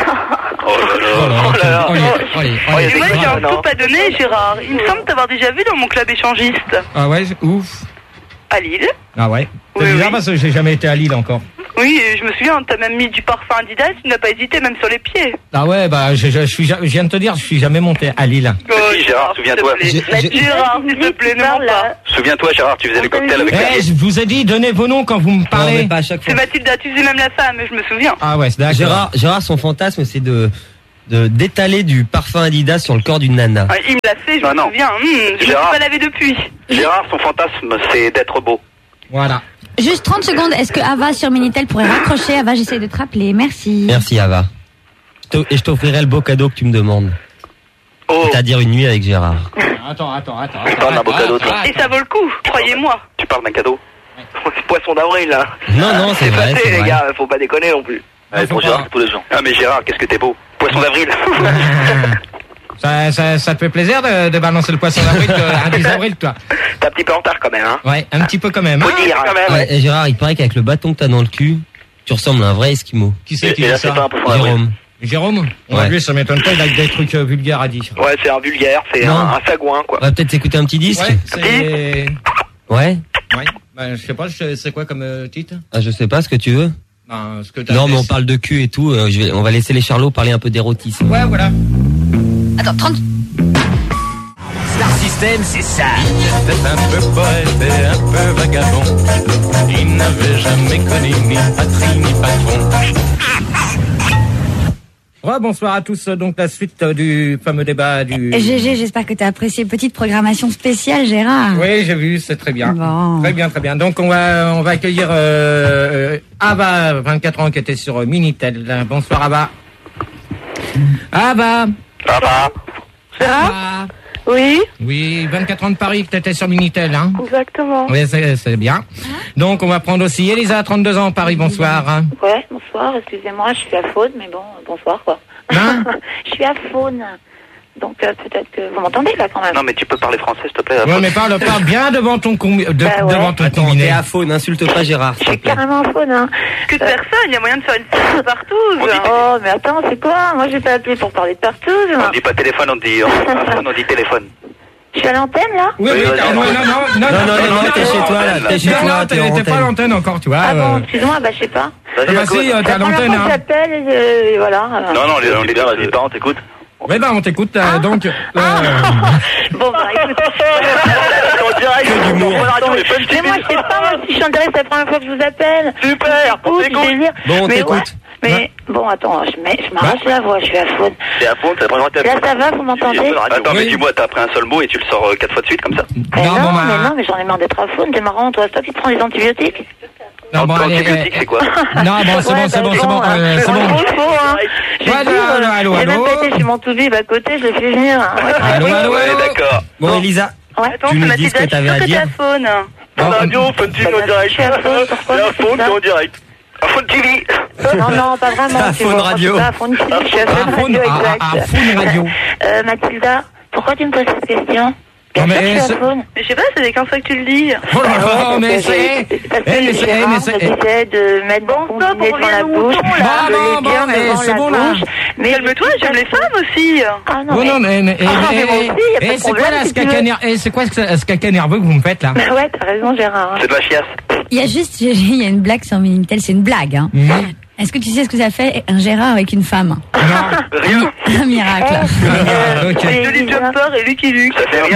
Oh là là. Moi j'ai un scoop à donner, Gérard. Il me semble t'avoir déjà vu dans mon club échangiste. Ah ouais, ouf. À Lille. Ah ouais. C'est bizarre parce que j'ai jamais été à Lille encore. Oui, je me souviens, t'as même mis du parfum Adidas, tu n'as pas hésité, même sur les pieds. Ah ouais, bah je viens de te dire, je suis jamais monté à Lille. Si, Gérard, souviens-toi. Gérard, s'il te plaît, ne mens pas. Souviens-toi, Gérard, tu faisais le cocktail avec la je vous ai dit, donnez vos noms quand vous me parlez. Non, mais pas à chaque fois. C'est Mathilda, tu faisais même la femme, je me souviens. Ah ouais, c'est d'accord. Gérard, son fantasme, c'est d'étaler du parfum Adidas sur le corps d'une nana. Ah, il me l'a fait, je me souviens. Je ne suis pas lavé depuis. Gérard, son fantasme, c'est d'être beau. Voilà. Juste 30 secondes, est-ce que Ava sur Minitel pourrait raccrocher? Ava, j'essaie de te rappeler, merci. Merci Ava. Et je t'offrirai le beau cadeau que tu me demandes. C'est-à-dire une nuit avec Gérard. Attends. Tu parles d'un beau cadeau, toi. Et ça vaut le coup, croyez-moi. Tu parles d'un cadeau. C'est poisson d'avril, là. Non, c'est vrai. C'est les gars, faut pas déconner non plus. Pour Gérard, c'est pour les gens. Ah, mais Gérard, qu'est-ce que t'es beau. Poisson d'avril. Ça te fait plaisir de balancer le poisson d'avril, un 10 avril, toi? T'es un petit peu en retard quand même, hein? Ouais, un petit peu quand même. Faut dire, quand même. Ouais, et Gérard, il paraît qu'avec le bâton que t'as dans le cul, tu ressembles à un vrai Esquimau. Qui c'est qui dit ça? Jérôme? Ouais, lui, ça m'étonne pas, il a des trucs vulgaires à dire. Ouais, c'est un vulgaire, c'est un sagouin, quoi. On va peut-être écouter un petit disque? Ouais, c'est... Ouais? Ouais. Bah, je sais pas, c'est quoi comme titre? Ah, je sais pas, ce que tu veux. Ben, ce que t'as. Non, mais on parle de cul et tout, on va laisser les Charlots parler un peu d'érotisme. Ouais, voilà. Attends, 30... Star System, c'est ça. Il était un peu poète et un peu vagabond. Il n'avait jamais connu ni patrie ni patron. Bonsoir à tous, donc la suite du fameux débat du... GG, j'espère que tu as apprécié. Petite programmation spéciale, Gérard. Oui, j'ai vu, c'est très bien. Bon. Très bien. Donc on va accueillir Ava, 24 ans, qui était sur Minitel. Bonsoir Ava. Ava. Gérard? Oui. Oui, 24 ans de Paris, que t'étais sur Minitel, hein? Exactement. Oui, c'est bien. Donc on va prendre aussi Elisa, 32 ans, Paris, bonsoir. Ouais, bonsoir, excusez-moi, je suis à faune, mais bon, bonsoir quoi. Hein? Je suis à faune. Donc peut-être que vous m'entendez là quand même. Non mais tu peux parler français s'il te plaît. Ouais, mais parle bien devant ton devant ton combiné. T'es à faune, n'insulte pas Gérard. Je suis carrément à faune, hein. Que de personne, il y a moyen de faire une petite partouze. Oh, mais attends, c'est quoi? Moi j'ai pas appelé pour parler de partouze. On dit pas téléphone, on dit téléphone. Je suis à l'antenne là? Oui, non, t'es chez toi là, t'es chez toi, t'es pas à l'antenne encore, tu vois. Ah bon, excuse-moi, je sais pas. Bah si, t'es à l'antenne, hein. J'appelle et voilà. Non, on est bien, vas-y, on t'écoute. Oui, on t'écoute, donc. Bon, bah écoute. Que d'humour. Mais moi, je sais pas, moi, si je suis en direct, c'est la première fois que je vous appelle. Super, on t'écoute. Bon, on t'écoute. Mais bon, attends, je m'arrache la voix, je suis à faune. T'es à faune, c'est la première fois que Là, ça va, vous m'entendez? Attends, mais dis-moi, t'as appris un seul mot et tu le sors 4 fois de suite comme ça? Non, mais j'en ai marre d'être à faune, t'es marrant, toi, c'est toi qui te prends des antibiotiques? Non, antibiotiques, c'est quoi? Non, c'est bon. C'est bon. Allô. J'ai même pas été chez mon toubib à côté, je l'ai fait venir. Allô. Ouais, d'accord. Bon, Elisa, attends, tu nous dis ce que t'avais à dire. Radio, Fun TV en direct. C'est à Faune, c'est en direct. À Faune TV. Non, pas vraiment. À Faune Radio. À Faune TV, je suis à Faune Radio, exact. À Faune Radio. Mathilda, pourquoi tu me poses cette question? Non, mais je sais pas, c'est des 15 fois que tu le dis. Oh là là, mais c'est... J'essaie de mettre mon combiné devant la bouche. C'est bon là. Mais calme-toi, j'aime les femmes aussi. Ah non, c'est quoi ce caca nerveux que vous me faites là? Ouais, t'as raison Gérard. C'est de la chiasse. Il y a une blague sur Minitel, c'est une blague, hein. Est-ce que tu sais ce que ça fait un Gérard avec une femme? Non, rien. Un miracle. C'est Luc Jumper et Lucky Luke. Ça fait rien.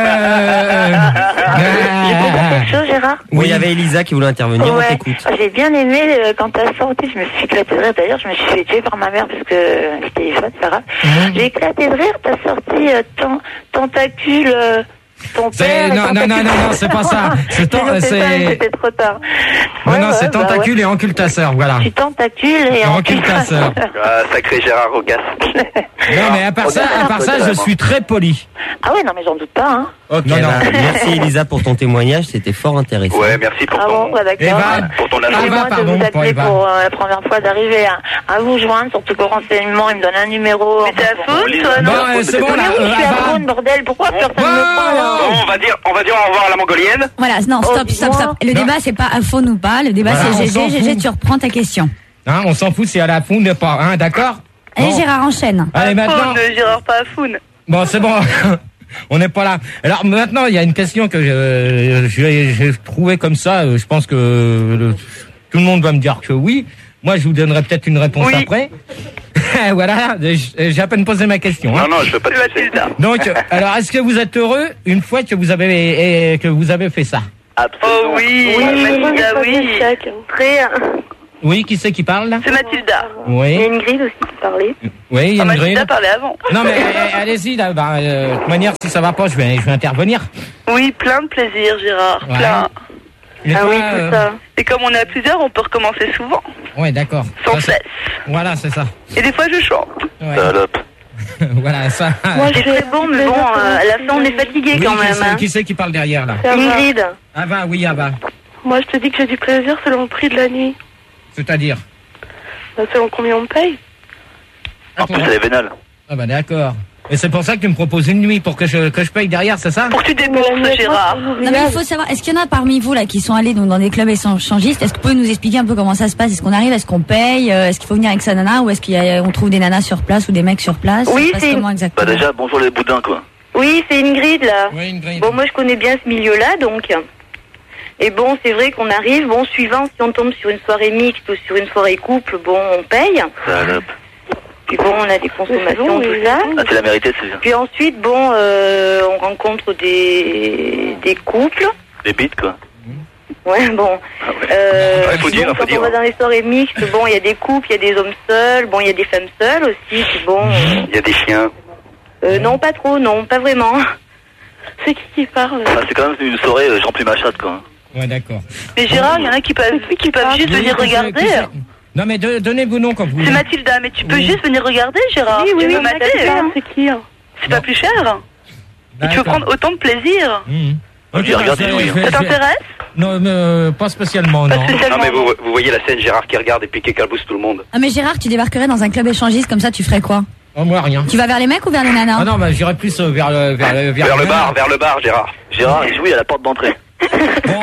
J'ai compris quelque chose, Gérard? Oui, il y avait Elisa qui voulait intervenir, on t'écoute. J'ai bien aimé quand t'as sorti, je me suis éclaté de rire. D'ailleurs, je me suis fait tuer par ma mère parce que le téléphone, c'est pas grave. J'ai éclaté de rire, t'as sorti tentacule. Ton père non, c'est pas ça. C'était trop tard. Non, c'est tentacule et encultasseur, voilà. Tu tentacule et encultasseur. Sacré Gérard Rogas. Non, mais à part ça, je suis très poli. Ah ouais, non, mais j'en doute pas, hein. Ok, merci Elisa pour ton témoignage, c'était fort intéressant. Ouais, merci pour ton... pour ton Eva, de vous appeler pour la première fois d'arriver à vous joindre, surtout qu'au renseignement, il me donne un numéro. Mais t'es à faune, toi, non? C'est bon, là. Oui, je suis à faune, bordel, pourquoi personne ne me prend, là? On va dire au revoir à la mongolienne. Voilà, non, stop. Le débat, c'est pas à faune ou pas, le débat, c'est GG, tu reprends ta question. Hein, on s'en fout si elle a faune ou pas, hein, d'accord? Allez, Gérard, enchaîne. Allez, maintenant. Gérard, pas à faune. Bon, c'est bon. On n'est pas là. Alors maintenant, il y a une question que j'ai trouvée comme ça. Je pense que tout le monde va me dire que oui. Moi, je vous donnerai peut-être une réponse après. Voilà, j'ai à peine posé ma question. Non, je veux pas te laisser. Donc, alors, est-ce que vous êtes heureux une fois que vous avez fait ça? Absolument. Oh oui, Mathilda, oui. Très. Oui, qui c'est qui parle là? C'est Mathilda. Oui. Il y a Ingrid aussi qui parlait. Oui, il y a Ingrid. Mathilda parlait avant. Non, mais allez-y, là, de toute manière, si ça va pas, je vais intervenir. Oui, plein de plaisir, Gérard. Ouais. Plein. Mais Ah toi, oui, c'est ça. Et comme on est à plusieurs, on peut recommencer souvent. Ouais, d'accord. Sans cesse. Voilà, c'est ça. Et des fois, je chante. Ouais. Salope. Voilà, ça. Moi, c'est très bon, mais bon, à la fin, on est fatigué Oui, quand même. Hein. Qui c'est qui parle derrière là? Ingrid. Ava, oui, Ava. Moi, je te dis que j'ai du plaisir selon le prix de la nuit. C'est-à-dire? Selon combien on me paye. En plus, elle est vénale. Ah bah d'accord. Et c'est pour ça que tu me proposes une nuit pour que je paye derrière, c'est ça? Pour que tu débourses, Gérard. Non, mais il faut savoir, est-ce qu'il y en a parmi vous là qui sont allés donc dans des clubs échangistes? Est-ce que vous pouvez nous expliquer un peu comment ça se passe? Est-ce qu'on arrive? Est-ce qu'on paye? Est-ce qu'il faut venir avec sa nana ou est-ce qu'on trouve des nanas sur place ou des mecs sur place? Oui, c'est comment exactement? Bah déjà, bonjour les boudins, quoi. Oui, c'est Ingrid là. Oui, Ingrid. Bon, moi, je connais bien ce milieu-là, donc. Et bon, c'est vrai qu'on arrive, bon, suivant si on tombe sur une soirée mixte ou sur une soirée couple, bon, on paye. Salope. Puis bon, on a des consommations, tout ça. Ah, c'est la mérité, c'est bien. Puis ensuite, bon, on rencontre des couples. Des bites, quoi. Ouais, bon. Il faut dire, bon, quand on va dans les soirées mixtes, bon, il y a des couples, il y a des hommes seuls, bon, il y a des femmes seules aussi, puis bon. Il y a des chiens. Non, pas trop, non, pas vraiment. C'est qui parle? Ah, c'est quand même une soirée Jean Plumachat, quoi. Ouais, d'accord. Mais Gérard, il y en a qui peuvent juste venir regarder. Non, mais donnez vos noms quand vous. C'est Mathilda, mais tu peux juste venir regarder, Gérard. Oui, Tu veux mater. c'est qui? C'est pas plus cher. Et tu veux prendre autant de plaisir. Ok, Ça t'intéresse? Non, pas spécialement, non. Non, mais vous voyez la scène, Gérard qui regarde et puis qui éclabousse tout le monde. Ah mais Gérard, tu débarquerais dans un club échangiste comme ça, tu ferais quoi? Oh, moi, rien. Tu vas vers les mecs ou vers les nanas? Ah non, bah j'irais plus vers le bar, Gérard. Gérard, il jouit à la porte d'entrée. Bon,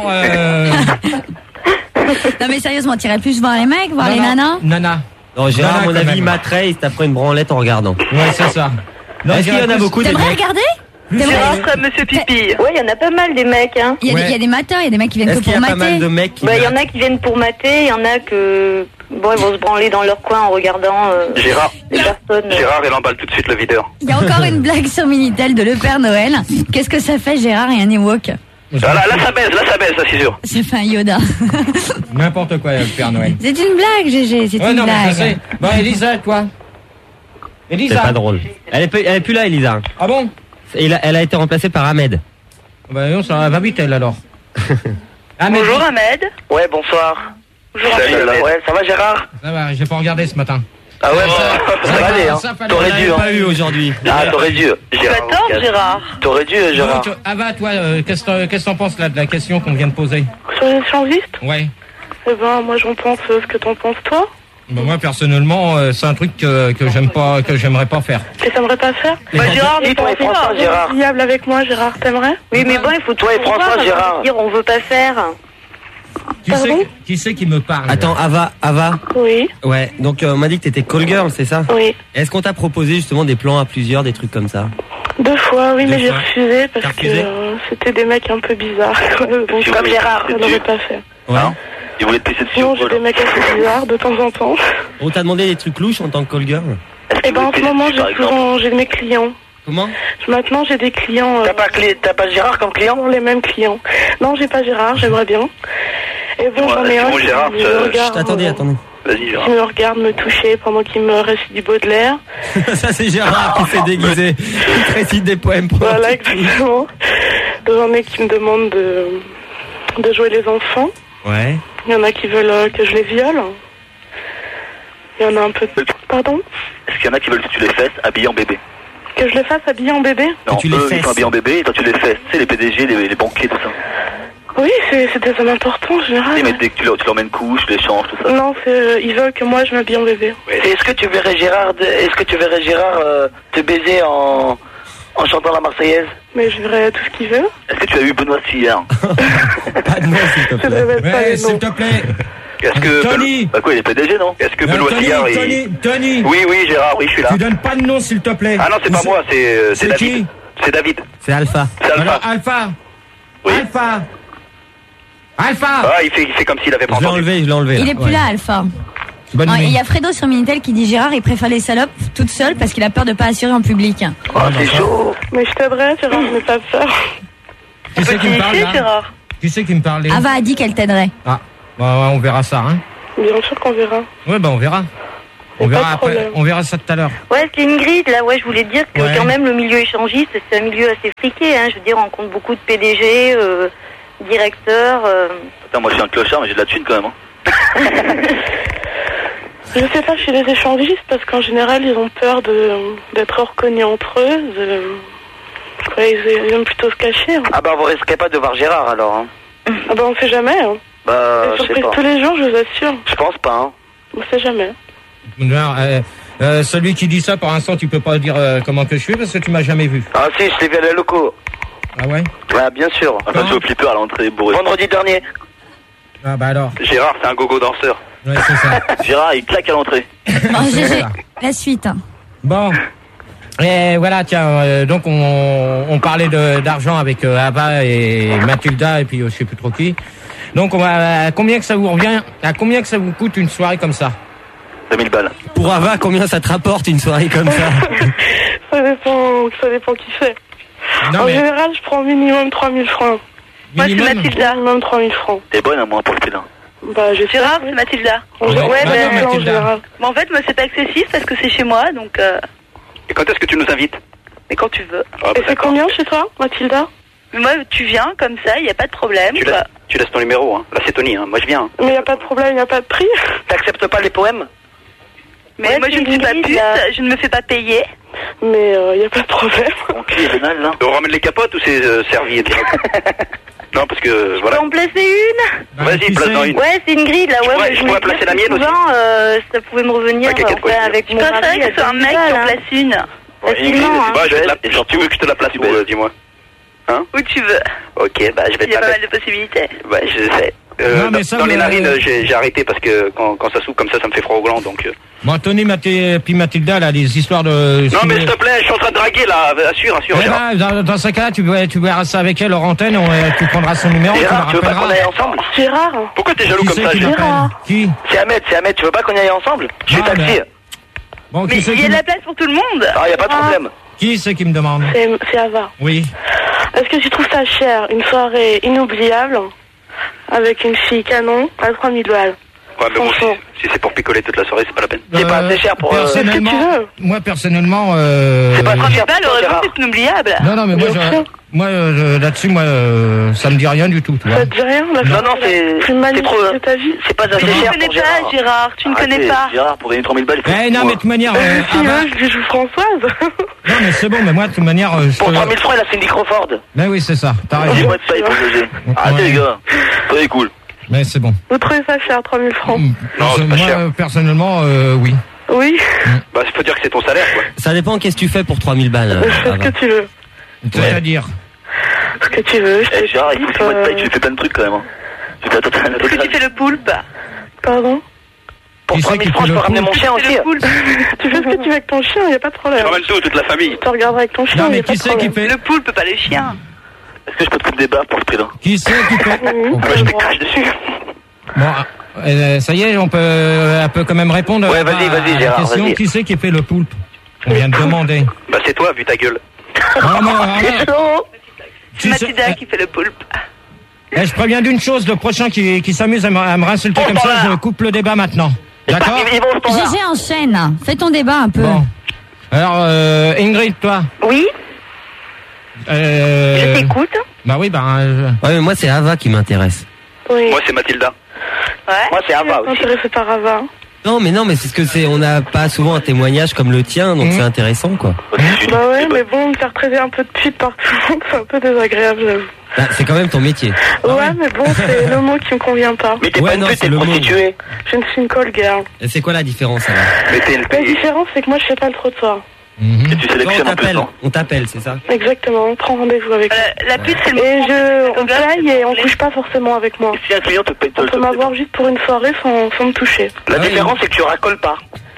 Non mais sérieusement, t'irais plus voir les mecs, voir les nanas? Nana. Non, Gérard, à mon avis, il m'a materait, il se taperait une branlette en regardant. Ouais, c'est ça. Est-ce qu'il y en a beaucoup des T'aimerais mecs? regarder? Gérard comme Monsieur Pipi. Ouais, il y en a pas mal des mecs, hein. Il y a des mateurs, il y a des mecs qui viennent que pour mater. Est-ce qu'il y a pas mal de mecs qui Bah, il y en a qui viennent pour mater, il y en a que... Bon, ils vont se branler dans leur coin en regardant Gérard. les personnes. Gérard, il emballe tout de suite le videur. Il y a encore une blague sur Minitel de Le Père Noël. Qu'est-ce que ça fait Gérard et un Ewok? Là, ça baise, ça c'est sûr. Ça fait un Yoda. N'importe quoi, le Père Noël. C'est une blague, GG, c'est une non, mais je blague. sais. Bon, Elisa, toi. Elisa. C'est pas drôle. Elle est plus là, Elisa. Ah bon? Elle a été remplacée par Ahmed. Bah non, ça va vite, elle, alors. Bonjour Ahmed. Ouais, bonsoir. Bonjour Ahmed. Ouais, ça va Gérard? Ça va, j'ai pas regardé ce matin. Ah ouais, ça va aller, hein. T'aurais dû, hein. Pas eu aujourd'hui. Ah, t'aurais dû, Tu as tort, Gérard. T'aurais dû, Gérard. Donc, Ava, toi, qu'est-ce que t'en penses là de la question qu'on vient de poser? Sur les échangistes? Ouais. Eh ben, moi, j'en pense ce que t'en penses, toi. Bah, moi, personnellement, c'est un truc que j'aimerais pas faire. Que t'aimerais pas faire? Bah, Gérard, Et toi et François, Gérard. Fiable avec moi, Gérard, t'aimerais? Oui, mais bon, il faut Toi et toujours François, voir, Gérard. dire on veut pas faire. Qui c'est qui me parle? Attends, Ava. Oui. Ouais, donc on m'a dit que t'étais call girl, c'est ça? Oui. Est-ce qu'on t'a proposé justement des plans à plusieurs, des trucs comme ça? 2 fois, oui, mais j'ai fois. refusé parce T'as refusé que c'était des mecs un peu bizarres. Donc, Comme Gérard, je l'aurais pas fait. Ouais. Il voulait te pisser dessus. Sinon, j'ai des mecs assez bizarres de temps en temps. On t'a demandé des trucs louches en tant que call girl? Et ben, en ce moment, j'ai mes clients. Comment? Maintenant, j'ai des clients. T'as pas Gérard comme client? Les mêmes clients. Non, j'ai pas Gérard, j'aimerais bien. Et bon, j'en ai un qui Gérard, me regarde. Attendez. Vas-y, Gérard. Qui me regarde me toucher pendant qu'il me récite du Baudelaire. Ça, c'est Gérard qui s'est déguisé. Il récite des poèmes pour. Voilà, exactement. J'en ai qui me demandent de jouer les enfants. Ouais. Il y en a qui veulent que je les viole. Il y en a un peu de... Pardon? Est-ce qu'il y en a qui veulent que tu les fesses habillés en bébé? Que je les fasse habiller en bébé? Non, tu les eux, ils fesses. sont habillés en bébé et toi tu les fesses. Tu sais, les PDG, les banquiers, tout ça. Oui, c'est des hommes importants en général. Oui, mais dès que tu leur mets une couche, tu les changes, tout ça. Non, ils veulent que moi je m'habille en bébé. Est-ce que tu verrais Gérard te baiser en chantant la Marseillaise? Mais je verrai tout ce qu'il veut. Est-ce que tu as eu Benoît hier? Pas de moi, s'il te plaît. Ouais, s'il te plaît. Est-ce que Tony. Bah quoi, il est PDG, non? Est-ce que Benoît Sillard Tony. Oui, Gérard, oui, je suis là. Tu donnes pas de nom, s'il te plaît. Ah non, c'est pas moi, c'est C'est David. qui? C'est David. C'est Alpha. C'est Alpha. Alors, Alpha. Oui. Alpha. Ah, il fait comme s'il avait pas entendu. Je l'ai enlevé. Il est plus là, Alpha. Bonne Non, nuit. il y a Fredo sur Minitel qui dit Gérard, il préfère les salopes toute seule parce qu'il a peur de pas assurer en public. Oh, c'est chaud. Mais je t'aiderai, Gérard, je n'ai pas peur. Qui c'est qui me parle là Gérard. Qui c'est qui me parlait Ava a dit qu'elle t'aiderait. Ah, bah, ouais, on verra ça, hein. Bien sûr qu'on verra. Ouais, bah on verra. On verra après. On verra ça tout à l'heure. Ouais, c'est Ingrid, là, ouais, je voulais dire que Ouais. quand même le milieu échangiste, c'est un milieu assez friqué, hein. Je veux dire, on rencontre beaucoup de PDG, directeurs. Attends, moi je suis un clochard, mais j'ai de la thune quand même. Hein. Je sais pas chez les échangistes, parce qu'en général, ils ont peur d'être reconnus entre eux. Ouais, ils aiment plutôt se cacher. Hein. Ah bah vous risquez pas de voir Gérard alors. Hein. Ah bah on sait jamais. Hein. Bah Des je sais surprises pas. tous les jours, je vous assure. Je pense pas. Hein. On sait jamais. Celui qui dit ça, pour l'instant, tu peux pas dire comment que je suis parce que tu m'as jamais vu. Ah si, je l'ai vu à la loco. Ah ouais? Ouais, bien sûr. Enfin, je suis au flipper à l'entrée bourré. Vendredi dernier. Ah bah alors. Gérard, c'est un gogo danseur. Ouais, c'est ça. Gérard, il claque à l'entrée. Bon, GG, la suite. Bon. Et voilà, tiens, donc on parlait d'argent avec Ava et Mathilda et puis je sais plus trop qui. Donc à combien que ça vous revient, à combien que ça vous coûte une soirée comme ça? 2000 balles. Pour Ava, combien ça te rapporte une soirée comme ça? Ça dépend qui c'est. Non, en mais- général, je prends minimum 3000 francs. Moi, c'est Mathilda. Minimum 3000 francs. T'es bonne à moi pour le film. Bah, je sais. Gérard, c'est Mathilda. Ouais, Bah, en Mathilda. général. Mais en fait, moi, c'est pas excessif parce que c'est chez moi, donc. Et quand est-ce que tu nous invites? Mais quand tu veux. Ah, Et c'est combien chez toi, Mathilda? Mais moi, tu viens comme ça, il y a pas de problème. Tu laisses ton numéro, hein. Là c'est Tony, hein. Moi je viens. Hein. Mais y a pas de problème, y a pas de prix. T'acceptes pas les poèmes? Mais Ouais, moi, je ne suis pas Ingrid, puce, là. je ne me fais pas payer. Mais y a pas de problème. Mon cul est vénal, là. On ramène les capotes ou c'est servi direct? Non, parce que voilà. Tu peux en placer une? Vas-y, place-en une. Ouais, c'est Ingrid, là, ouais. Je pourrais placer la mienne aussi. Souvent, ça pouvait me revenir avec Je mon mari. préférais que ce soit un mec qui en place une. Facilement, hein. Bah, genre, tu veux que je te la place où, dis-moi? Hein? Où tu veux. Ok, bah je vais Il y a te pas la mal de possibilités. Ouais, je sais. Non, mais ça, dans les vous- narines, j'ai arrêté parce que quand ça s'ouvre comme ça me fait froid au gland, donc... Bon, Tony, puis Mathilda, là, les histoires de... Non, mais s'il te plaît, je suis en train de draguer, là. Assure, Eh ben, dans ce cas-là, tu verras ça avec elle hors antenne, tu prendras son numéro, Gérard, tu veux pas qu'on aille rappelleras. ensemble? Gérard. Pourquoi t'es jaloux Qui comme c'est ça, qui Gérard? l'appelle? Qui? C'est Ahmed, tu veux pas qu'on y aille ensemble? Je suis Ah, taxi. ben. Bon, Mais qui c'est il y qui a de me- la place pour tout le monde. Ah, y a pas de problème. Qui c'est qui me demande? C'est Ava. Oui. Est-ce que tu trouves ça cher, une soirée inoubliable, avec une fille canon, à 3000 balles? Ouais, mais bon, si c'est pour picoler toute la soirée, c'est pas la peine. C'est pas assez cher pour... Personnellement, moi, personnellement... C'est pas très cher Bah, pour toi, heureusement, Gérard. c'est inoubliable. Non, non, mais moi, là-dessus, ça me dit rien du tout, tu vois. Ça te dit rien? Non, non, c'est trop... de ta vie. C'est pas Mais assez tu ne cher connais pour pas, Gérard, tu ne connais pas. Gérard, pour gagner 3000 balles, Eh non, mais de toute manière... Si, je joue Françoise. Non, mais c'est bon, mais moi, de toute manière... Pour 3000 francs, il a Cindy Crawford. Ben oui, c'est ça, t'as raison. Dis-moi de ça, il faut loger. Arrêtez, les gars. Soyez cool. Mais c'est bon. Vous trouvez ça cher, 3000 francs? Non, c'est pas moi, cher. personnellement, oui. Oui. Bah, il faut dire que c'est ton salaire, quoi. Ça dépend, qu'est-ce que tu fais pour 3000 balles? Fais ce que tu veux. C'est-à-dire? Ce que tu veux. Eh, Gérard, il faut que tu me payes, tu fais plein de trucs, quand même. Hein. Tu fais Est-ce que tu fais le poulpe? Pardon? Pour 3000 francs, je peux ramener mon chien Tu fais aussi. le poulpe. Tu fais ce que tu veux avec ton chien, y a pas de problème. Je ramène tout, toute la famille. Tu te regarderas avec ton chien, Non, y mais a pas qui de c'est qui problème. fait? Le poulpe, pas le chien. Est-ce que je peux te couper des barres pour ce prix-là? Qui c'est qui fait? Bah, je te crache dessus. Bon, ça y est, on peut quand même répondre Ouais, à vas-y, la Gérard, question. vas-y. Qui c'est qui fait le poulpe? On vient de demander. Bah, c'est toi, vu ta gueule. Ah, non, ah, non. C'est Mathilda qui fait le poulpe. Je préviens d'une chose, le prochain qui s'amuse à me réinsulter comme ça, je coupe le débat maintenant. D'accord? GG enchaîne. Fais ton débat un peu. Bon. Alors, Ingrid, toi? Oui. Je t'écoute. Bah oui, Ouais, mais moi, c'est Ava qui m'intéresse. Oui. Moi, c'est Mathilda. Ouais. Moi, c'est Ava aussi. Intéressé par Ava. Non, mais c'est ce que c'est. On n'a pas souvent un témoignage comme le tien, donc c'est intéressant, quoi. Bah ouais, mais bon, me faire traiter un peu de pute par tout le monde, c'est un peu désagréable, j'avoue. Bah, c'est quand même ton métier. Ouais, mais bon, c'est le mot qui me convient pas. Mais t'es Ouais, pas une non, pute, c'est t'es le mot. prostituée. Je ne suis une call girl. Et c'est quoi la différence, alors? Mais t'es une La différence, c'est que moi, je fais pas le trottoir. Et tu sélectionnes en plus, non? On t'appelle, c'est ça? Exactement, on prend rendez-vous avec moi. La pute, c'est le Et moment. on paye et on couche pas forcément avec moi. Si un client te paye, On peut m'avoir juste pour une soirée sans me toucher. La différence, c'est que tu racoles pas.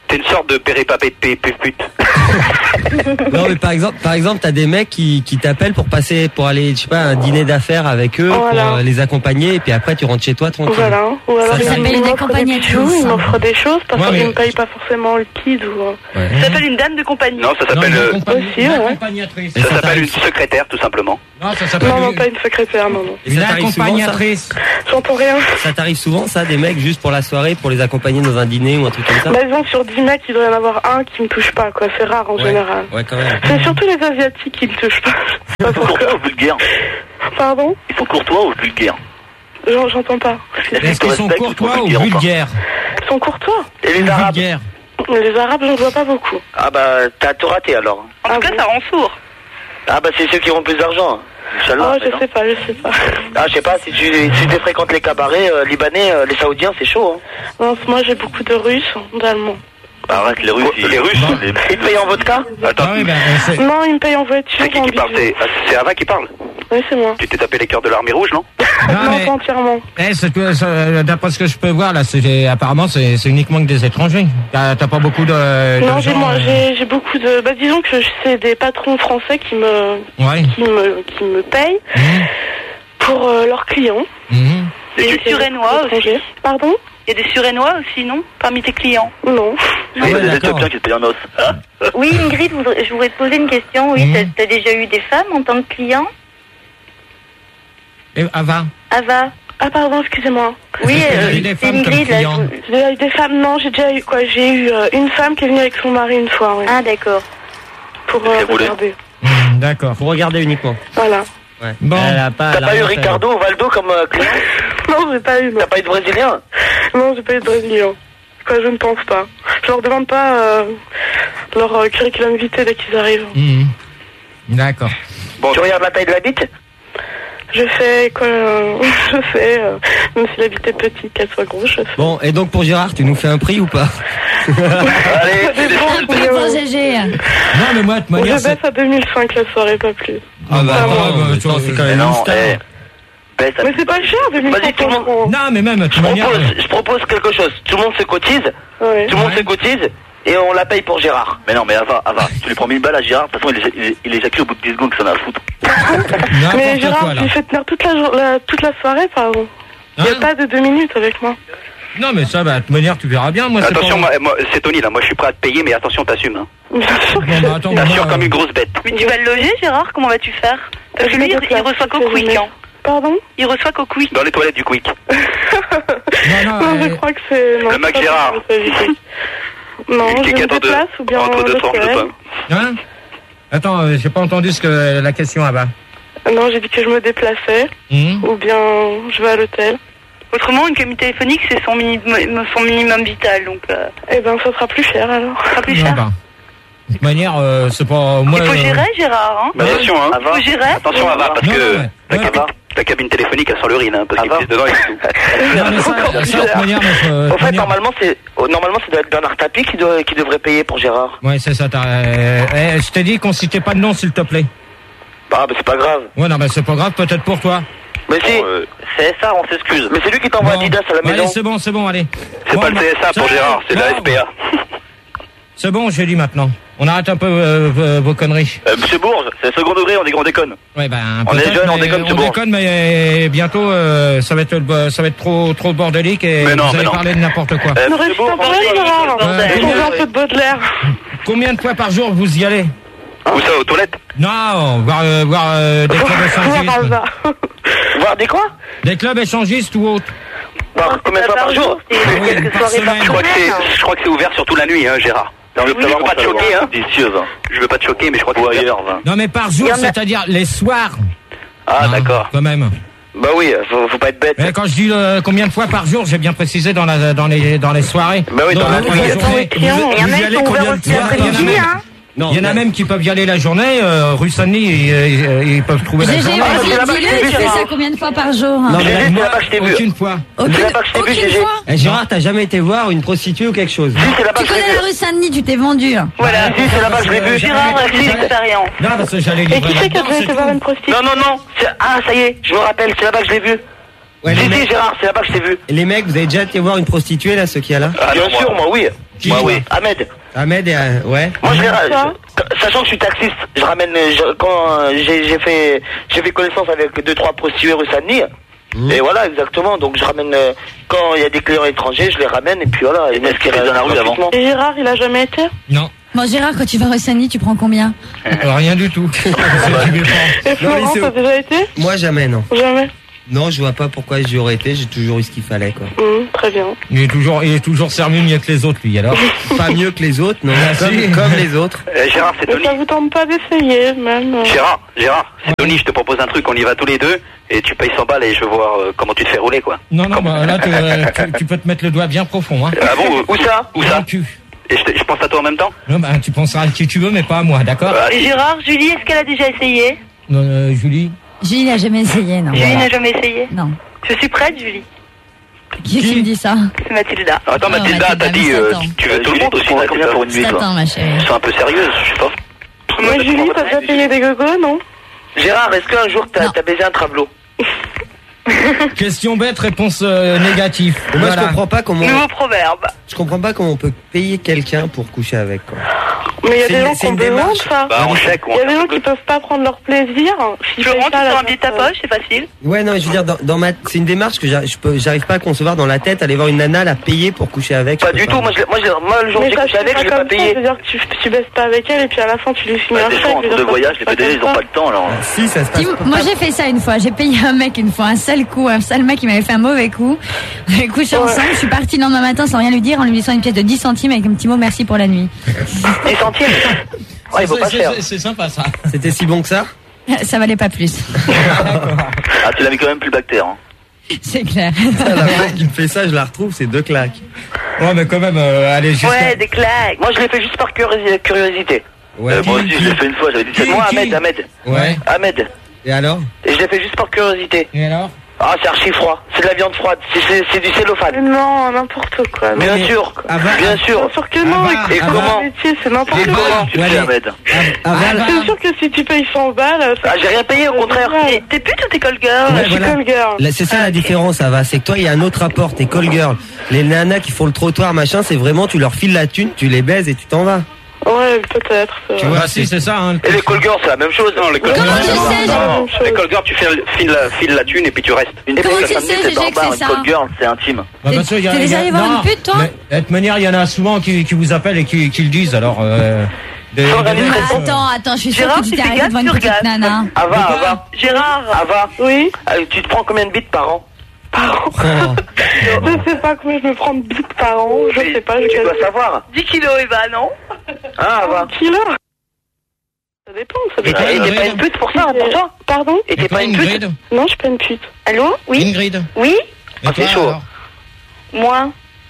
T'es une sorte de pute. Non, mais par exemple, t'as des mecs qui t'appellent pour aller, je sais pas, un dîner d'affaires avec eux, pour les accompagner, et puis après tu rentres chez toi tranquille. Voilà. Ou alors Ça s'appelle une accompagnatrice. Il m'offre des choses parce qu'il me paye pas forcément le kid ou. Ça s'appelle une dame de compagnie. Non, ça s'appelle aussi, accompagnatrice. Ça s'appelle une secrétaire, tout simplement. Non, ça s'appelle non, pas une secrétaire, non. Une accompagnatrice. J'entends rien. Ça t'arrive souvent, ça, des mecs juste pour la soirée, pour les accompagner dans un dîner ou un truc comme ça? Bah, disons que sur 10 mecs, il doit y en avoir un qui me touche pas, quoi. C'est rare en général. Ouais, quand même. C'est surtout les Asiatiques qui me touchent pas. Il faut courtois ou vulgaire? Pardon? Il faut courtois ou vulgaire? J'entends pas. Est-ce qu'ils sont courtois ou vulgaires? Ils sont courtois. Et les Arabes? Les Arabes, j'en vois pas beaucoup. Ah bah, t'as tout raté alors. En tout cas, ça rend sourd. Ah bah, c'est ceux qui ont plus d'argent. Oh, je sais pas. Ah, je sais pas, si tu fréquentes les cabarets libanais, les saoudiens, c'est chaud, hein. Non, moi j'ai beaucoup de Russes, d'Allemands. Arrête, les Russes, ils te payent en vodka? Attends. Non, ils me payent en voiture. C'est qui parle? C'est Ava qui parle? Oui, c'est moi. Tu t'es tapé les cœurs de l'armée rouge, non? Non, pas entièrement. D'après ce que je peux voir, là, apparemment, c'est uniquement que des étrangers. T'as pas beaucoup de non, gens, j'ai beaucoup de... Bah, disons que c'est des patrons français qui me payent pour leurs clients. Et des Surénois aussi. Pardon? Il y a des Surénois aussi, non? Parmi tes clients? Non. Il y a des Éthiopiens qui te payent en os. Oui, Ingrid, je voudrais te poser une question. Oui, t'as déjà eu des femmes en tant que client? Ava. Ah pardon, excusez-moi. Oui, Ingrid, là. J'ai déjà eu des femmes, non, j'ai déjà eu quoi? J'ai eu une femme qui est venue avec son mari une fois, oui. Ah, d'accord. Pour regarder. D'accord. Pour regarder uniquement. Voilà. Ouais. Bon. T'as pas eu Ricardo ou Valdo comme client? Non, j'ai pas eu. T'as pas eu de Brésilien? Non, j'ai pas eu de Brésilien. Quoi, je ne pense pas. Je leur demande pas leur curriculum vitae dès qu'ils arrivent. D'accord. Bon, tu regardes la taille de la bite? Je fais quoi? Je fais, même si la bite est petite, qu'elle soit grosse, je fais. Bon, et donc pour Gérard, tu nous fais un prix ou pas? Allez, Un prix pour GG. Non, mais moi, de manière. Je baisse à 2005 la soirée, pas plus. Ah bah attends, c'est quand même une star. Mais c'est pas cher, 2005. Vas-y, tout le monde. Non, mais même, je propose quelque chose. Tout le monde se cotise. Ouais. Tout le monde se cotise. Et on la paye pour Gérard. Mais non, mais Ava, tu lui prends 1000 balles à Gérard. De toute façon, il éjacule au bout de 10 secondes que ça n'a à foutre. Mais Gérard, tu fais tenir toute la soirée, pardon. Il n'y a pas de 2 minutes avec moi. Non, mais ça, de toute manière, tu verras bien. Moi, attention, moi, c'est Tony, là. Moi, je suis prêt à te payer, mais attention, t'assumes. Hein. T'assures comme une grosse bête. Mais tu vas le loger, Gérard? Comment vas-tu faire? Parce que lui, il reçoit qu'au Quick, hein. Pardon? Il reçoit qu'au Quick. Dans les toilettes du Quick. Non, je crois que c'est... Le Mac Gérard. Non, je me déplace ou bien entre deux tranches de pain. Hein? Attends, j'ai pas entendu la question là-bas. Non, j'ai dit que je me déplaçais ou bien je vais à l'hôtel. Autrement, une cabine téléphonique, c'est son minimum vital, donc... Eh ben, ça sera plus cher, alors. Ça sera plus cher. De toute manière, c'est pas... Moi, il faut gérer, Gérard, hein. Bah, attention, hein. Il faut gérer. Attention, Ava, parce que la cabine téléphonique, elle sent l'urine, hein, parce qu'il pisse dedans et tout. Non, mais ça, de manière... En fait, normalement, ça doit être Bernard Tapie qui devrait payer pour Gérard. Ouais, c'est ça, je t'ai dit qu'on citait pas de nom, s'il te plaît. Bah, c'est pas grave. Ouais, non, mais c'est pas grave, peut-être pour toi. Mais si, CSA, on s'excuse. Mais c'est lui qui t'envoie Adidas à la maison. Allez, c'est bon, allez. C'est pas le CSA pour Gérard, c'est la SPA. C'est bon, j'ai dit maintenant. On arrête un peu vos conneries. Monsieur Bourges, c'est second degré, on est con. Ouais, on est jeune, on déconne, on déconne, mais bientôt, ça va être trop bordélique et vous allez parler de n'importe quoi. Ne reste pas parler, Gérard. Un peu de Baudelaire. Combien de fois par jour vous y allez? Où ça, aux toilettes? Non, voir des clubs échangistes. Voir des quoi? Des clubs échangistes ou autres. Combien de fois par jour? Je crois que c'est ouvert surtout la nuit, hein, Gérard. Non, je veux pas te choquer, hein. Je veux pas te choquer, mais je crois que c'est ailleurs. Non, mais par jour, c'est-à-dire les soirs. Ah, d'accord. Quand même. Bah oui, faut pas être bête. Mais quand je dis combien de fois par jour, j'ai bien précisé dans les soirées. Bah oui, dans la journée. Il y en a qui sont ouverts aussi l'après-midi, hein. Non, il y en a même qui peuvent y aller la journée, rue Saint-Denis, ils peuvent trouver la journée. Dis-le, tu fais ça combien de fois par jour? Non, mais c'est là-bas que je t'ai vu. Aucune fois. Aucune fois? Gérard, t'as jamais été voir une prostituée ou quelque chose? Tu connais la rue Saint-Denis, tu t'es vendu. Voilà, c'est là-bas que je l'ai vu. Gérard a fait l'expérience. Non, parce que j'allais livrer. Et qui c'est qui a déjà été voir une prostituée? Non. Ah, ça y est, je me rappelle, c'est là-bas que je l'ai vu. Ouais, si, Gérard, c'est là-bas que je t'ai vu. Les mecs, vous avez déjà été voir une prostituée, là, ceux qui y a là? Bien sûr, moi, oui. Moi, oui. Ahmed. Ahmed, ouais. Moi, sachant que je suis taxiste, je ramène, quand j'ai fait connaissance avec 2-3 prostituées rue Saint-Denis. Et voilà, exactement. Donc je ramène, quand il y a des clients étrangers, je les ramène et puis voilà. Et est-ce qu'il reste dans la rue avant? Et Gérard, il a jamais été? Non. Bon, Gérard, quand tu vas rue Saint-Denis, tu prends combien? Rien du tout. Et Florent, t'as déjà été? Moi, jamais, non. Jamais. Non, je vois pas pourquoi j'y aurais été, j'ai toujours eu ce qu'il fallait, quoi. Très bien. Il est toujours servi mieux que les autres, lui, alors. Pas mieux que les autres, non. Comme les autres. Gérard, c'est Tony. Ça vous tente pas d'essayer, même? Gérard, c'est Tony, je te propose un truc, on y va tous les deux, et tu payes 100 balles et je veux voir comment tu te fais rouler, quoi. Non, bah là, tu peux te mettre le doigt bien profond, hein. Ah bon, où ça? Et je pense à toi en même temps? Non, bah, tu penseras à qui tu veux, mais pas à moi, d'accord? Et Gérard, Julie, est-ce qu'elle a déjà essayé? Non, Julie? Julie n'a jamais essayé, non. Julie n'a jamais essayé? Non. Je suis prête, Julie. Qui me dit ça? C'est Mathilda. Attends, Mathilda, t'as dit, tu veux tout le monde aussi, combien pour une nuit, toi? Attends, ma chérie. C'est un peu sérieuse, je sais pas. Mais Julie, t'as déjà payé des gogos, non? Gérard, est-ce qu'un jour t'as baisé un travelot? Question bête, réponse négative. Moi, je comprends pas comment. Nouveau proverbe. Je comprends pas comment on peut payer quelqu'un pour coucher avec, quoi. Mais il y a des gens qui ont besoin de ça. Bah, en chèque, il y a des gens qui peuvent pas prendre leur plaisir. Florent, tu sors un billet de ta poche, c'est facile. Ouais, non, je veux dire, c'est une démarche que j'arrive pas à concevoir dans la tête, aller voir une nana, la payer pour coucher avec. Pas du tout, moi, le jour où j'ai couché avec, je l'ai pas payé. C'est-à-dire que tu baisses pas avec elle et puis à la fin, tu lui finis un chèque. De voyage, les PDG, ils ont pas le temps, alors. Si, ça se passe. Moi, j'ai fait ça une fois. J'ai payé un mec une fois, un sale mec qui m'avait fait un mauvais coup. On avait couché ensemble. Je suis partie le lendemain matin sans rien lui dire en lui laissant une pièce de 10 centimes avec un petit mot merci pour la nuit. 10 centimes? Ouais, il faut pas cher. C'est sympa, ça. C'était si bon que ça? Ça valait pas plus. Ah, tu l'as mis quand même plus le bactère, hein. C'est clair. La meuf qui me fait ça, je la retrouve, c'est 2 claques. Ouais, mais quand même, allez, juste. Ouais, des claques. Moi, je l'ai fait juste par curiosité. Ouais. Moi aussi, je l'ai fait une fois, j'avais 17 mois. Ahmed. Ouais. Ahmed. Et alors? Et je l'ai fait juste par curiosité. Et alors? Ah, c'est archi froid. C'est de la viande froide. C'est du cellophane. Non, n'importe quoi. Bien sûr. Bien sûr. Bien sûr que non. Et comment? C'est n'importe quoi. Comment tu fais, Ahmed? C'est sûr que si tu payes 100 balles... Ah, j'ai rien payé, au contraire. T'es pute ou t'es call girl? Je suis call girl. C'est ça la différence, Ava. C'est que toi, il y a un autre rapport. T'es call girl. Les nanas qui font le trottoir, machin, c'est vraiment, tu leur files la thune, tu les baises et tu t'en vas. Ouais, peut-être. Tu vois, si, c'est ça, hein. Et les call girls, c'est la même chose. Non, les call girls, les call girls, tu files la thune et puis tu restes. Une Comment tu sais, c'est barbare, une call girl, c'est intime. T'es déjà allé voir une pute, toi? De toute manière, il y en a souvent qui vous appellent et qui le disent, alors... Attends, je suis sûre que tu t'es arrêté devant une petite nana. Ava. Gérard. Ava. Oui. Tu te prends combien de bits par an? Je sais pas combien je me prends de bites par an. Je sais pas. Tu dois savoir. 10 kilos, Eva, non? Ah, Ava. 10 kilos. Ça dépend. Et t'es pas une pute pour ça, pour toi? Pardon? Et t'es pas une pute? Non, je suis pas une pute. Allô? Oui? Ingrid. Oui? Ah, c'est chaud. Moi?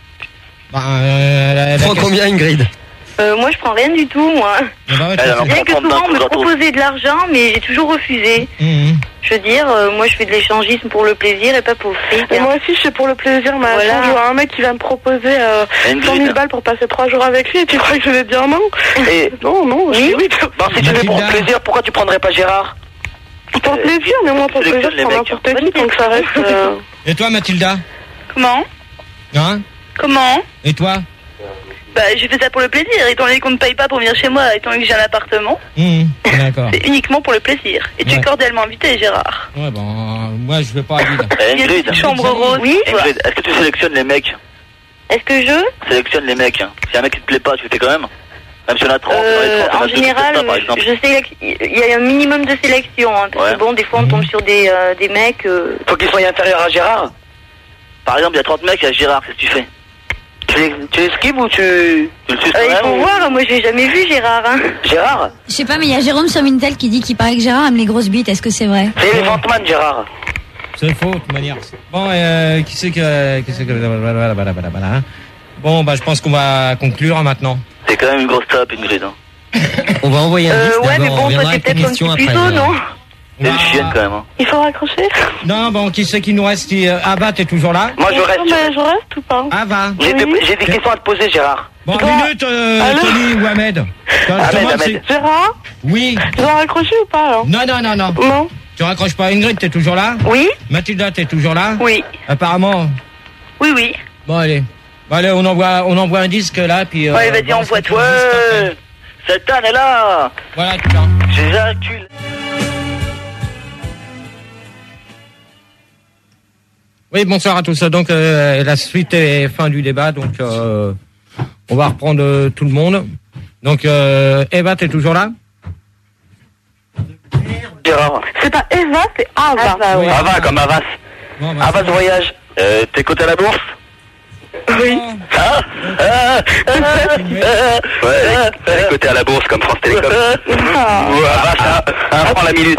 Prends combien, Ingrid? Moi, je prends rien du tout, moi. Bien que souvent, on me proposait de l'argent, mais j'ai toujours refusé. Je veux dire, moi, je fais de l'échangisme pour le plaisir et pas pour le fric. Et moi aussi, je fais pour le plaisir, mais voilà. Je vois un mec qui va me proposer 100 000 balles pour passer 3 jours avec lui, et tu crois que je vais dire non? Et non, je dis oui. Bon, si tu veux pour le plaisir, pourquoi tu prendrais pas Gérard? Pour le plaisir, mais moi, pour le plaisir, je prends n'importe qui, donc ça reste... Et toi, Mathilda? Comment? Hein? Comment? Et toi? Bah, j'ai fait ça pour le plaisir, étant donné qu'on ne paye pas pour venir chez moi, étant donné que j'ai un appartement. D'accord. C'est uniquement pour le plaisir. Et tu es cordialement invité, Gérard. Ouais, bon, moi, je vais pas à l'île. Ingrid. Chambre rose. Oui. Ingrid, est-ce que tu sélectionnes les mecs? Est-ce que je sélectionne les mecs? Si un mec qui te plaît pas, tu le fais quand même? Même si on a 30, en général, il y a un minimum de sélection, hein, parce que bon, des fois on tombe sur des mecs... Faut qu'ils soient inférieurs à Gérard. Par exemple, il y a 30 mecs, il y a Gérard, qu'est-ce que tu fais? Tu esquives ou tu le suces quand même? Il faut voir, moi j'ai jamais vu Gérard. Hein. Gérard? Je sais pas, mais il y a Jérôme sur Mintel qui dit qu'il paraît que Gérard aime les grosses bites, est-ce que c'est vrai? C'est Elephant Man, Gérard. C'est faux, de toute manière. Bon, qui c'est que... Bon, bah je pense qu'on va conclure maintenant. C'est quand même une grosse tape, Ingrid. On va envoyer un disque ouais, mais bon, toi t'es peut-être un petit plus tôt, non? C'est une chienne quand même. Hein. Il faut raccrocher? Non, bon, qui c'est qui nous reste? Ava, t'es toujours là? Moi je reste. Mais je reste ou pas? Ava. J'ai des questions à te poser, Gérard. Bon, une minute, Tony ou Ahmed. Ahmed. Gérard? Oui. Tu dois raccrocher ou pas, alors? Non. Non. Tu raccroches pas. Ingrid, t'es toujours là? Oui. Mathilda, t'es toujours là? Oui. Apparemment. Oui. Bon, allez. Bah, allez, on envoie un disque là, puis. Ouais, vas-y, envoie-toi. Cette année-là. Voilà, putain. J'éjacule. Oui, bonsoir à tous. Donc, la suite et fin du débat. Donc, on va reprendre tout le monde. Donc, Eva, t'es toujours là? Gérard. C'est pas Eva, c'est Ava. Oui. Ava, comme Avas. Bon, bah, Avas Voyage. T'es coté à la bourse? Oui. Ouais, elle est cotée à la bourse comme France Télécom. Avas, 1 franc la minute.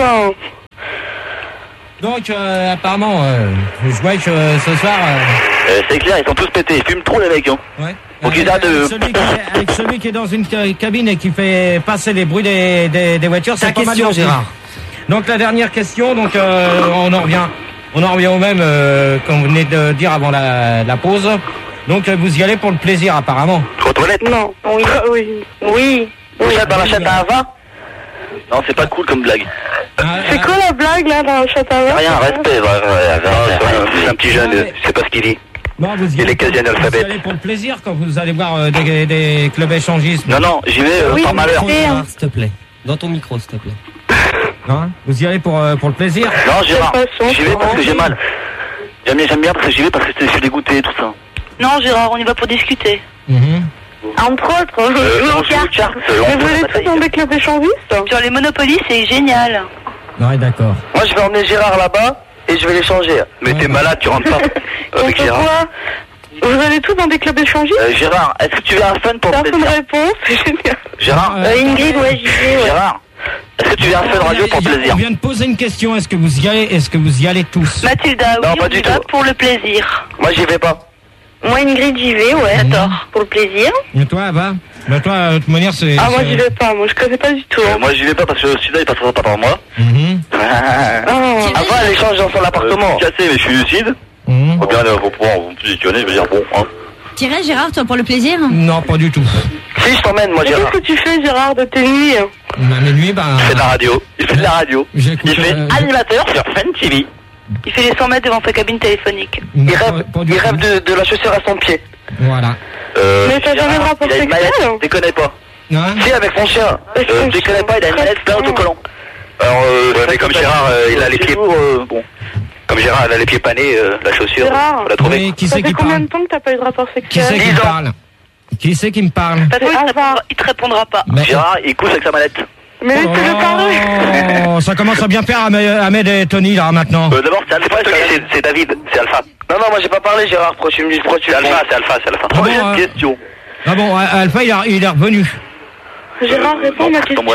Donc, apparemment, je vois que ce soir... c'est clair, ils sont tous pétés. Ils fument trop, les mecs. Hein. Ouais. Faut qu'ils arrêtent de... Avec celui qui est dans une cabine et qui fait passer les bruits des voitures, c'est pas mal, Gérard. Donc, la dernière question, donc on en revient au même qu'on venait de dire avant la pause. Donc, vous y allez pour le plaisir, apparemment. Aux toilettes? Non. Oui. Oui. Vous êtes dans la chatte à Ava? Non, c'est pas cool comme blague. C'est quoi la blague, là, dans la chatte à Ava? Rien, respect. C'est un petit jeune, je sais pas ce qu'il dit. Non, vous y allez pour le plaisir quand vous allez voir des clubs échangistes. Non, j'y vais par malheur. S'il te plaît. Dans ton micro, s'il te plaît. Non, vous y allez pour le plaisir? Non, Gérard, j'y vais parce que j'ai mal. J'aime bien parce que j'y vais parce que je suis dégoûté et tout ça. Non, Gérard, on y va pour discuter. Entre autres, jouer aux cartes. Mais vous allez tous dans des clubs échangistes? Sur les Monopoly, c'est génial. Ouais, d'accord. Moi, je vais emmener Gérard là-bas et je vais l'échanger. Mais t'es malade, tu rentres pas avec Gérard. Vous allez tous dans des clubs échangistes? Gérard, est-ce que tu veux un fun pour plaisir? Personne réponse, c'est génial. Gérard Ingrid, ouais, j'y vais, ouais. Gérard, est-ce que tu veux un fun radio pour plaisir? On vient de poser une question, est-ce que vous y allez tous? Mathilda, non, oui, pas on du y va tout. pour le plaisir. Moi, j'y vais pas. Moi, Ingrid, j'y vais, ouais. D'accord. Pour le plaisir. Et toi, Ava? Bah, toi, de toute manière, c'est... Ah, moi, j'y vais pas. Moi, je connais pas du tout. Moi, j'y vais pas parce que celui-là, il passera pas par moi. Avant, elle échange dans son appartement. Cassé, mais je suis lucide. Faut bien faut pouvoir vous positionner, je veux dire, bon. Hein. T'irais, Gérard, toi, pour le plaisir? Non, pas du tout. Si, je t'emmène, moi, Gérard. Qu'est-ce que tu fais, Gérard, de tes nuits? Mes nuits, bah... Il fait de la radio. Il fait animateur sur Fun TV. Il fait les 100 mètres devant sa cabine téléphonique. Il rêve de la chaussure à son pied. Voilà. Mais t'as jamais de rapport sexuel? Déconnez pas. Non. Si, avec son chien. Déconnez pas, il a une manette plein autocollant. Alors, mais comme Gérard, il a les pieds... bon. Comme Gérard, il a les pieds panés, la chaussure, Gérard, faut la trouver. Oui, qui ça c'est fait qui combien parle? de temps que t'as pas eu de rapport sexuel? Qui c'est qui me parle? Qui c'est qui me parle? Il te répondra pas. Gérard, il couche avec sa manette. Mais laissez-le parler. Oh, ça commence à bien faire Ahmed et Tony, là, maintenant. D'abord, c'est Alpha, c'est David, c'est Alpha. Non, moi j'ai pas parlé, Gérard, pourquoi tu me dis, c'est Alpha, c'est Alpha. Prochaine question. Ah bon, Alpha, il est revenu. Gérard, réponds à ma question.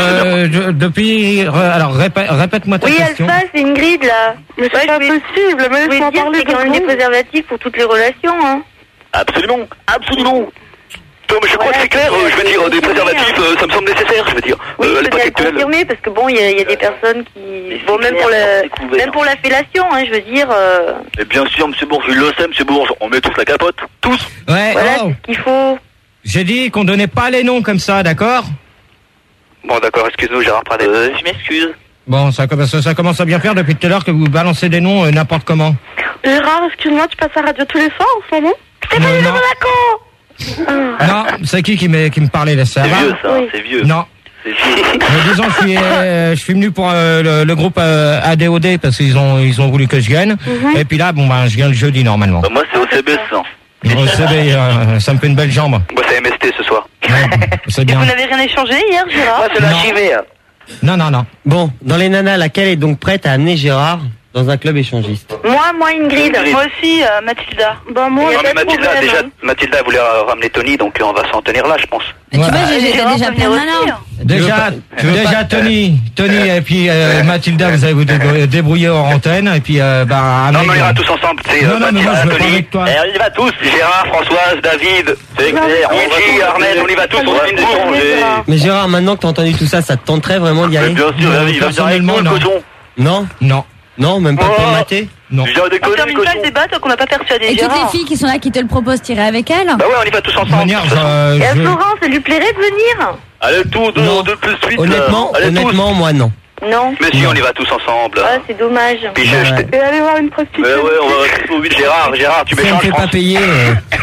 Alors, répète-moi ta question. Oui, Alpha, c'est Ingrid, là. Mais c'est pas possible, mais laisse-moi parler. C'est quand même des préservatifs pour toutes les relations, hein. Absolument. Non, mais je crois que c'est clair, je veux dire, des préservatifs, ça me semble nécessaire, je veux dire. Oui, peut-être confirmer, parce que bon, il y a des personnes qui... Bon, même pour la fellation, hein, je veux dire... Mais bien sûr, monsieur Bourges, il le sait, monsieur Bourges, on met tous la capote, tous. Ouais, voilà ce qu'il faut. J'ai dit qu'on donnait pas les noms comme ça, d'accord? Bon, d'accord, excuse-nous, Gérard Pradet. Je m'excuse. Bon, ça commence à bien faire depuis tout à l'heure que vous balancez des noms n'importe comment. Gérard, excuse-moi, tu passes à la radio tous les soirs en ce moment? C'est pas du Monaco. Non, c'est qui me parlait de ça? C'est vieux, ça, c'est vieux. Non. C'est vieux. Disons, je suis venu pour le groupe ADOD parce qu'ils ont voulu que je vienne. Et puis là, bon, je viens le jeudi normalement. Bah, moi, c'est OCB, ça. OCB, ça me fait une belle jambe. Moi, c'est MST ce soir. Ouais, c'est bien. Et vous n'avez rien échangé hier, Gérard? Moi, c'est l'archivé. Non. Bon, dans les nanas, laquelle est donc prête à amener Gérard dans un club échangiste? Moi, Ingrid. Moi aussi, Mathilda. Bah, moi, non, mais Mathilda voulait ramener Tony, donc on va s'en tenir là, je pense. Tu vois, j'ai déjà plein de nanas. Déjà Tony et puis Mathilda, vous allez vous débrouiller hors antenne et puis non, mais on ira tous ensemble. Non, mais moi je veux pas avec toi. Et on y va tous. Gérard, Françoise, David, c'est clair. Luigi, Armel, on y va tous. On va une Mais Gérard, maintenant que t'as entendu tout ça, ça te tenterait vraiment d'y aller? Bien sûr, il va venir avec nous, le cochon. Non, même pas pour mater? Non. On termine pas le débat tant qu'on n'a pas persuadé Et Gérard. toutes les filles qui sont là, qui te le proposent, t'irais avec elles? Bah ouais, on y va tous ensemble. Et à Florence, ça lui plairait de venir? Allez, tout, deux plus 8. Honnêtement, moi non. Non. Mais si, on y va tous ensemble. Ah, c'est dommage. Puis Et aller voir une prostituée. Ouais, on va rester au 8. Gérard, tu Si on ne m'échanges, fait pas payer...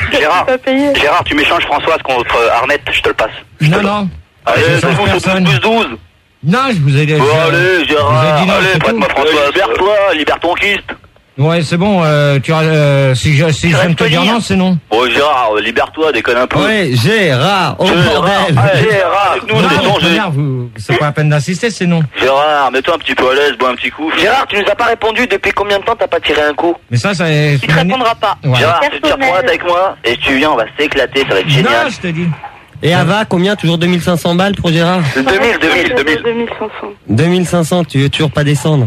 Gérard, tu m'échanges Françoise contre Arnette, je te le passe. Non. Allez, c'est bon, 12. Non, je vous ai dit. Bon, allez, Gérard, allez, prête-moi Françoise. Libère ton kyste. Ouais, c'est bon, si je viens de te dire non, c'est non. Bon, Gérard, libère-toi, déconne un peu. Ouais, Gérard, oh bordel. Gérard, avec nous, on est changé. C'est pas la peine d'insister, c'est non. Gérard, mets-toi un petit peu à l'aise, bois un petit coup. Gérard, tu nous as pas répondu depuis combien de temps t'as pas tiré un coup? Mais ça, il te répondra pas. Ouais. Gérard, tu tires 3 avec moi, et si tu viens, on va s'éclater, ça va être génial. Non, je te dis. Et Ava, combien? Toujours 2500 balles pour Gérard? 2500. 2500, tu veux toujours pas descendre?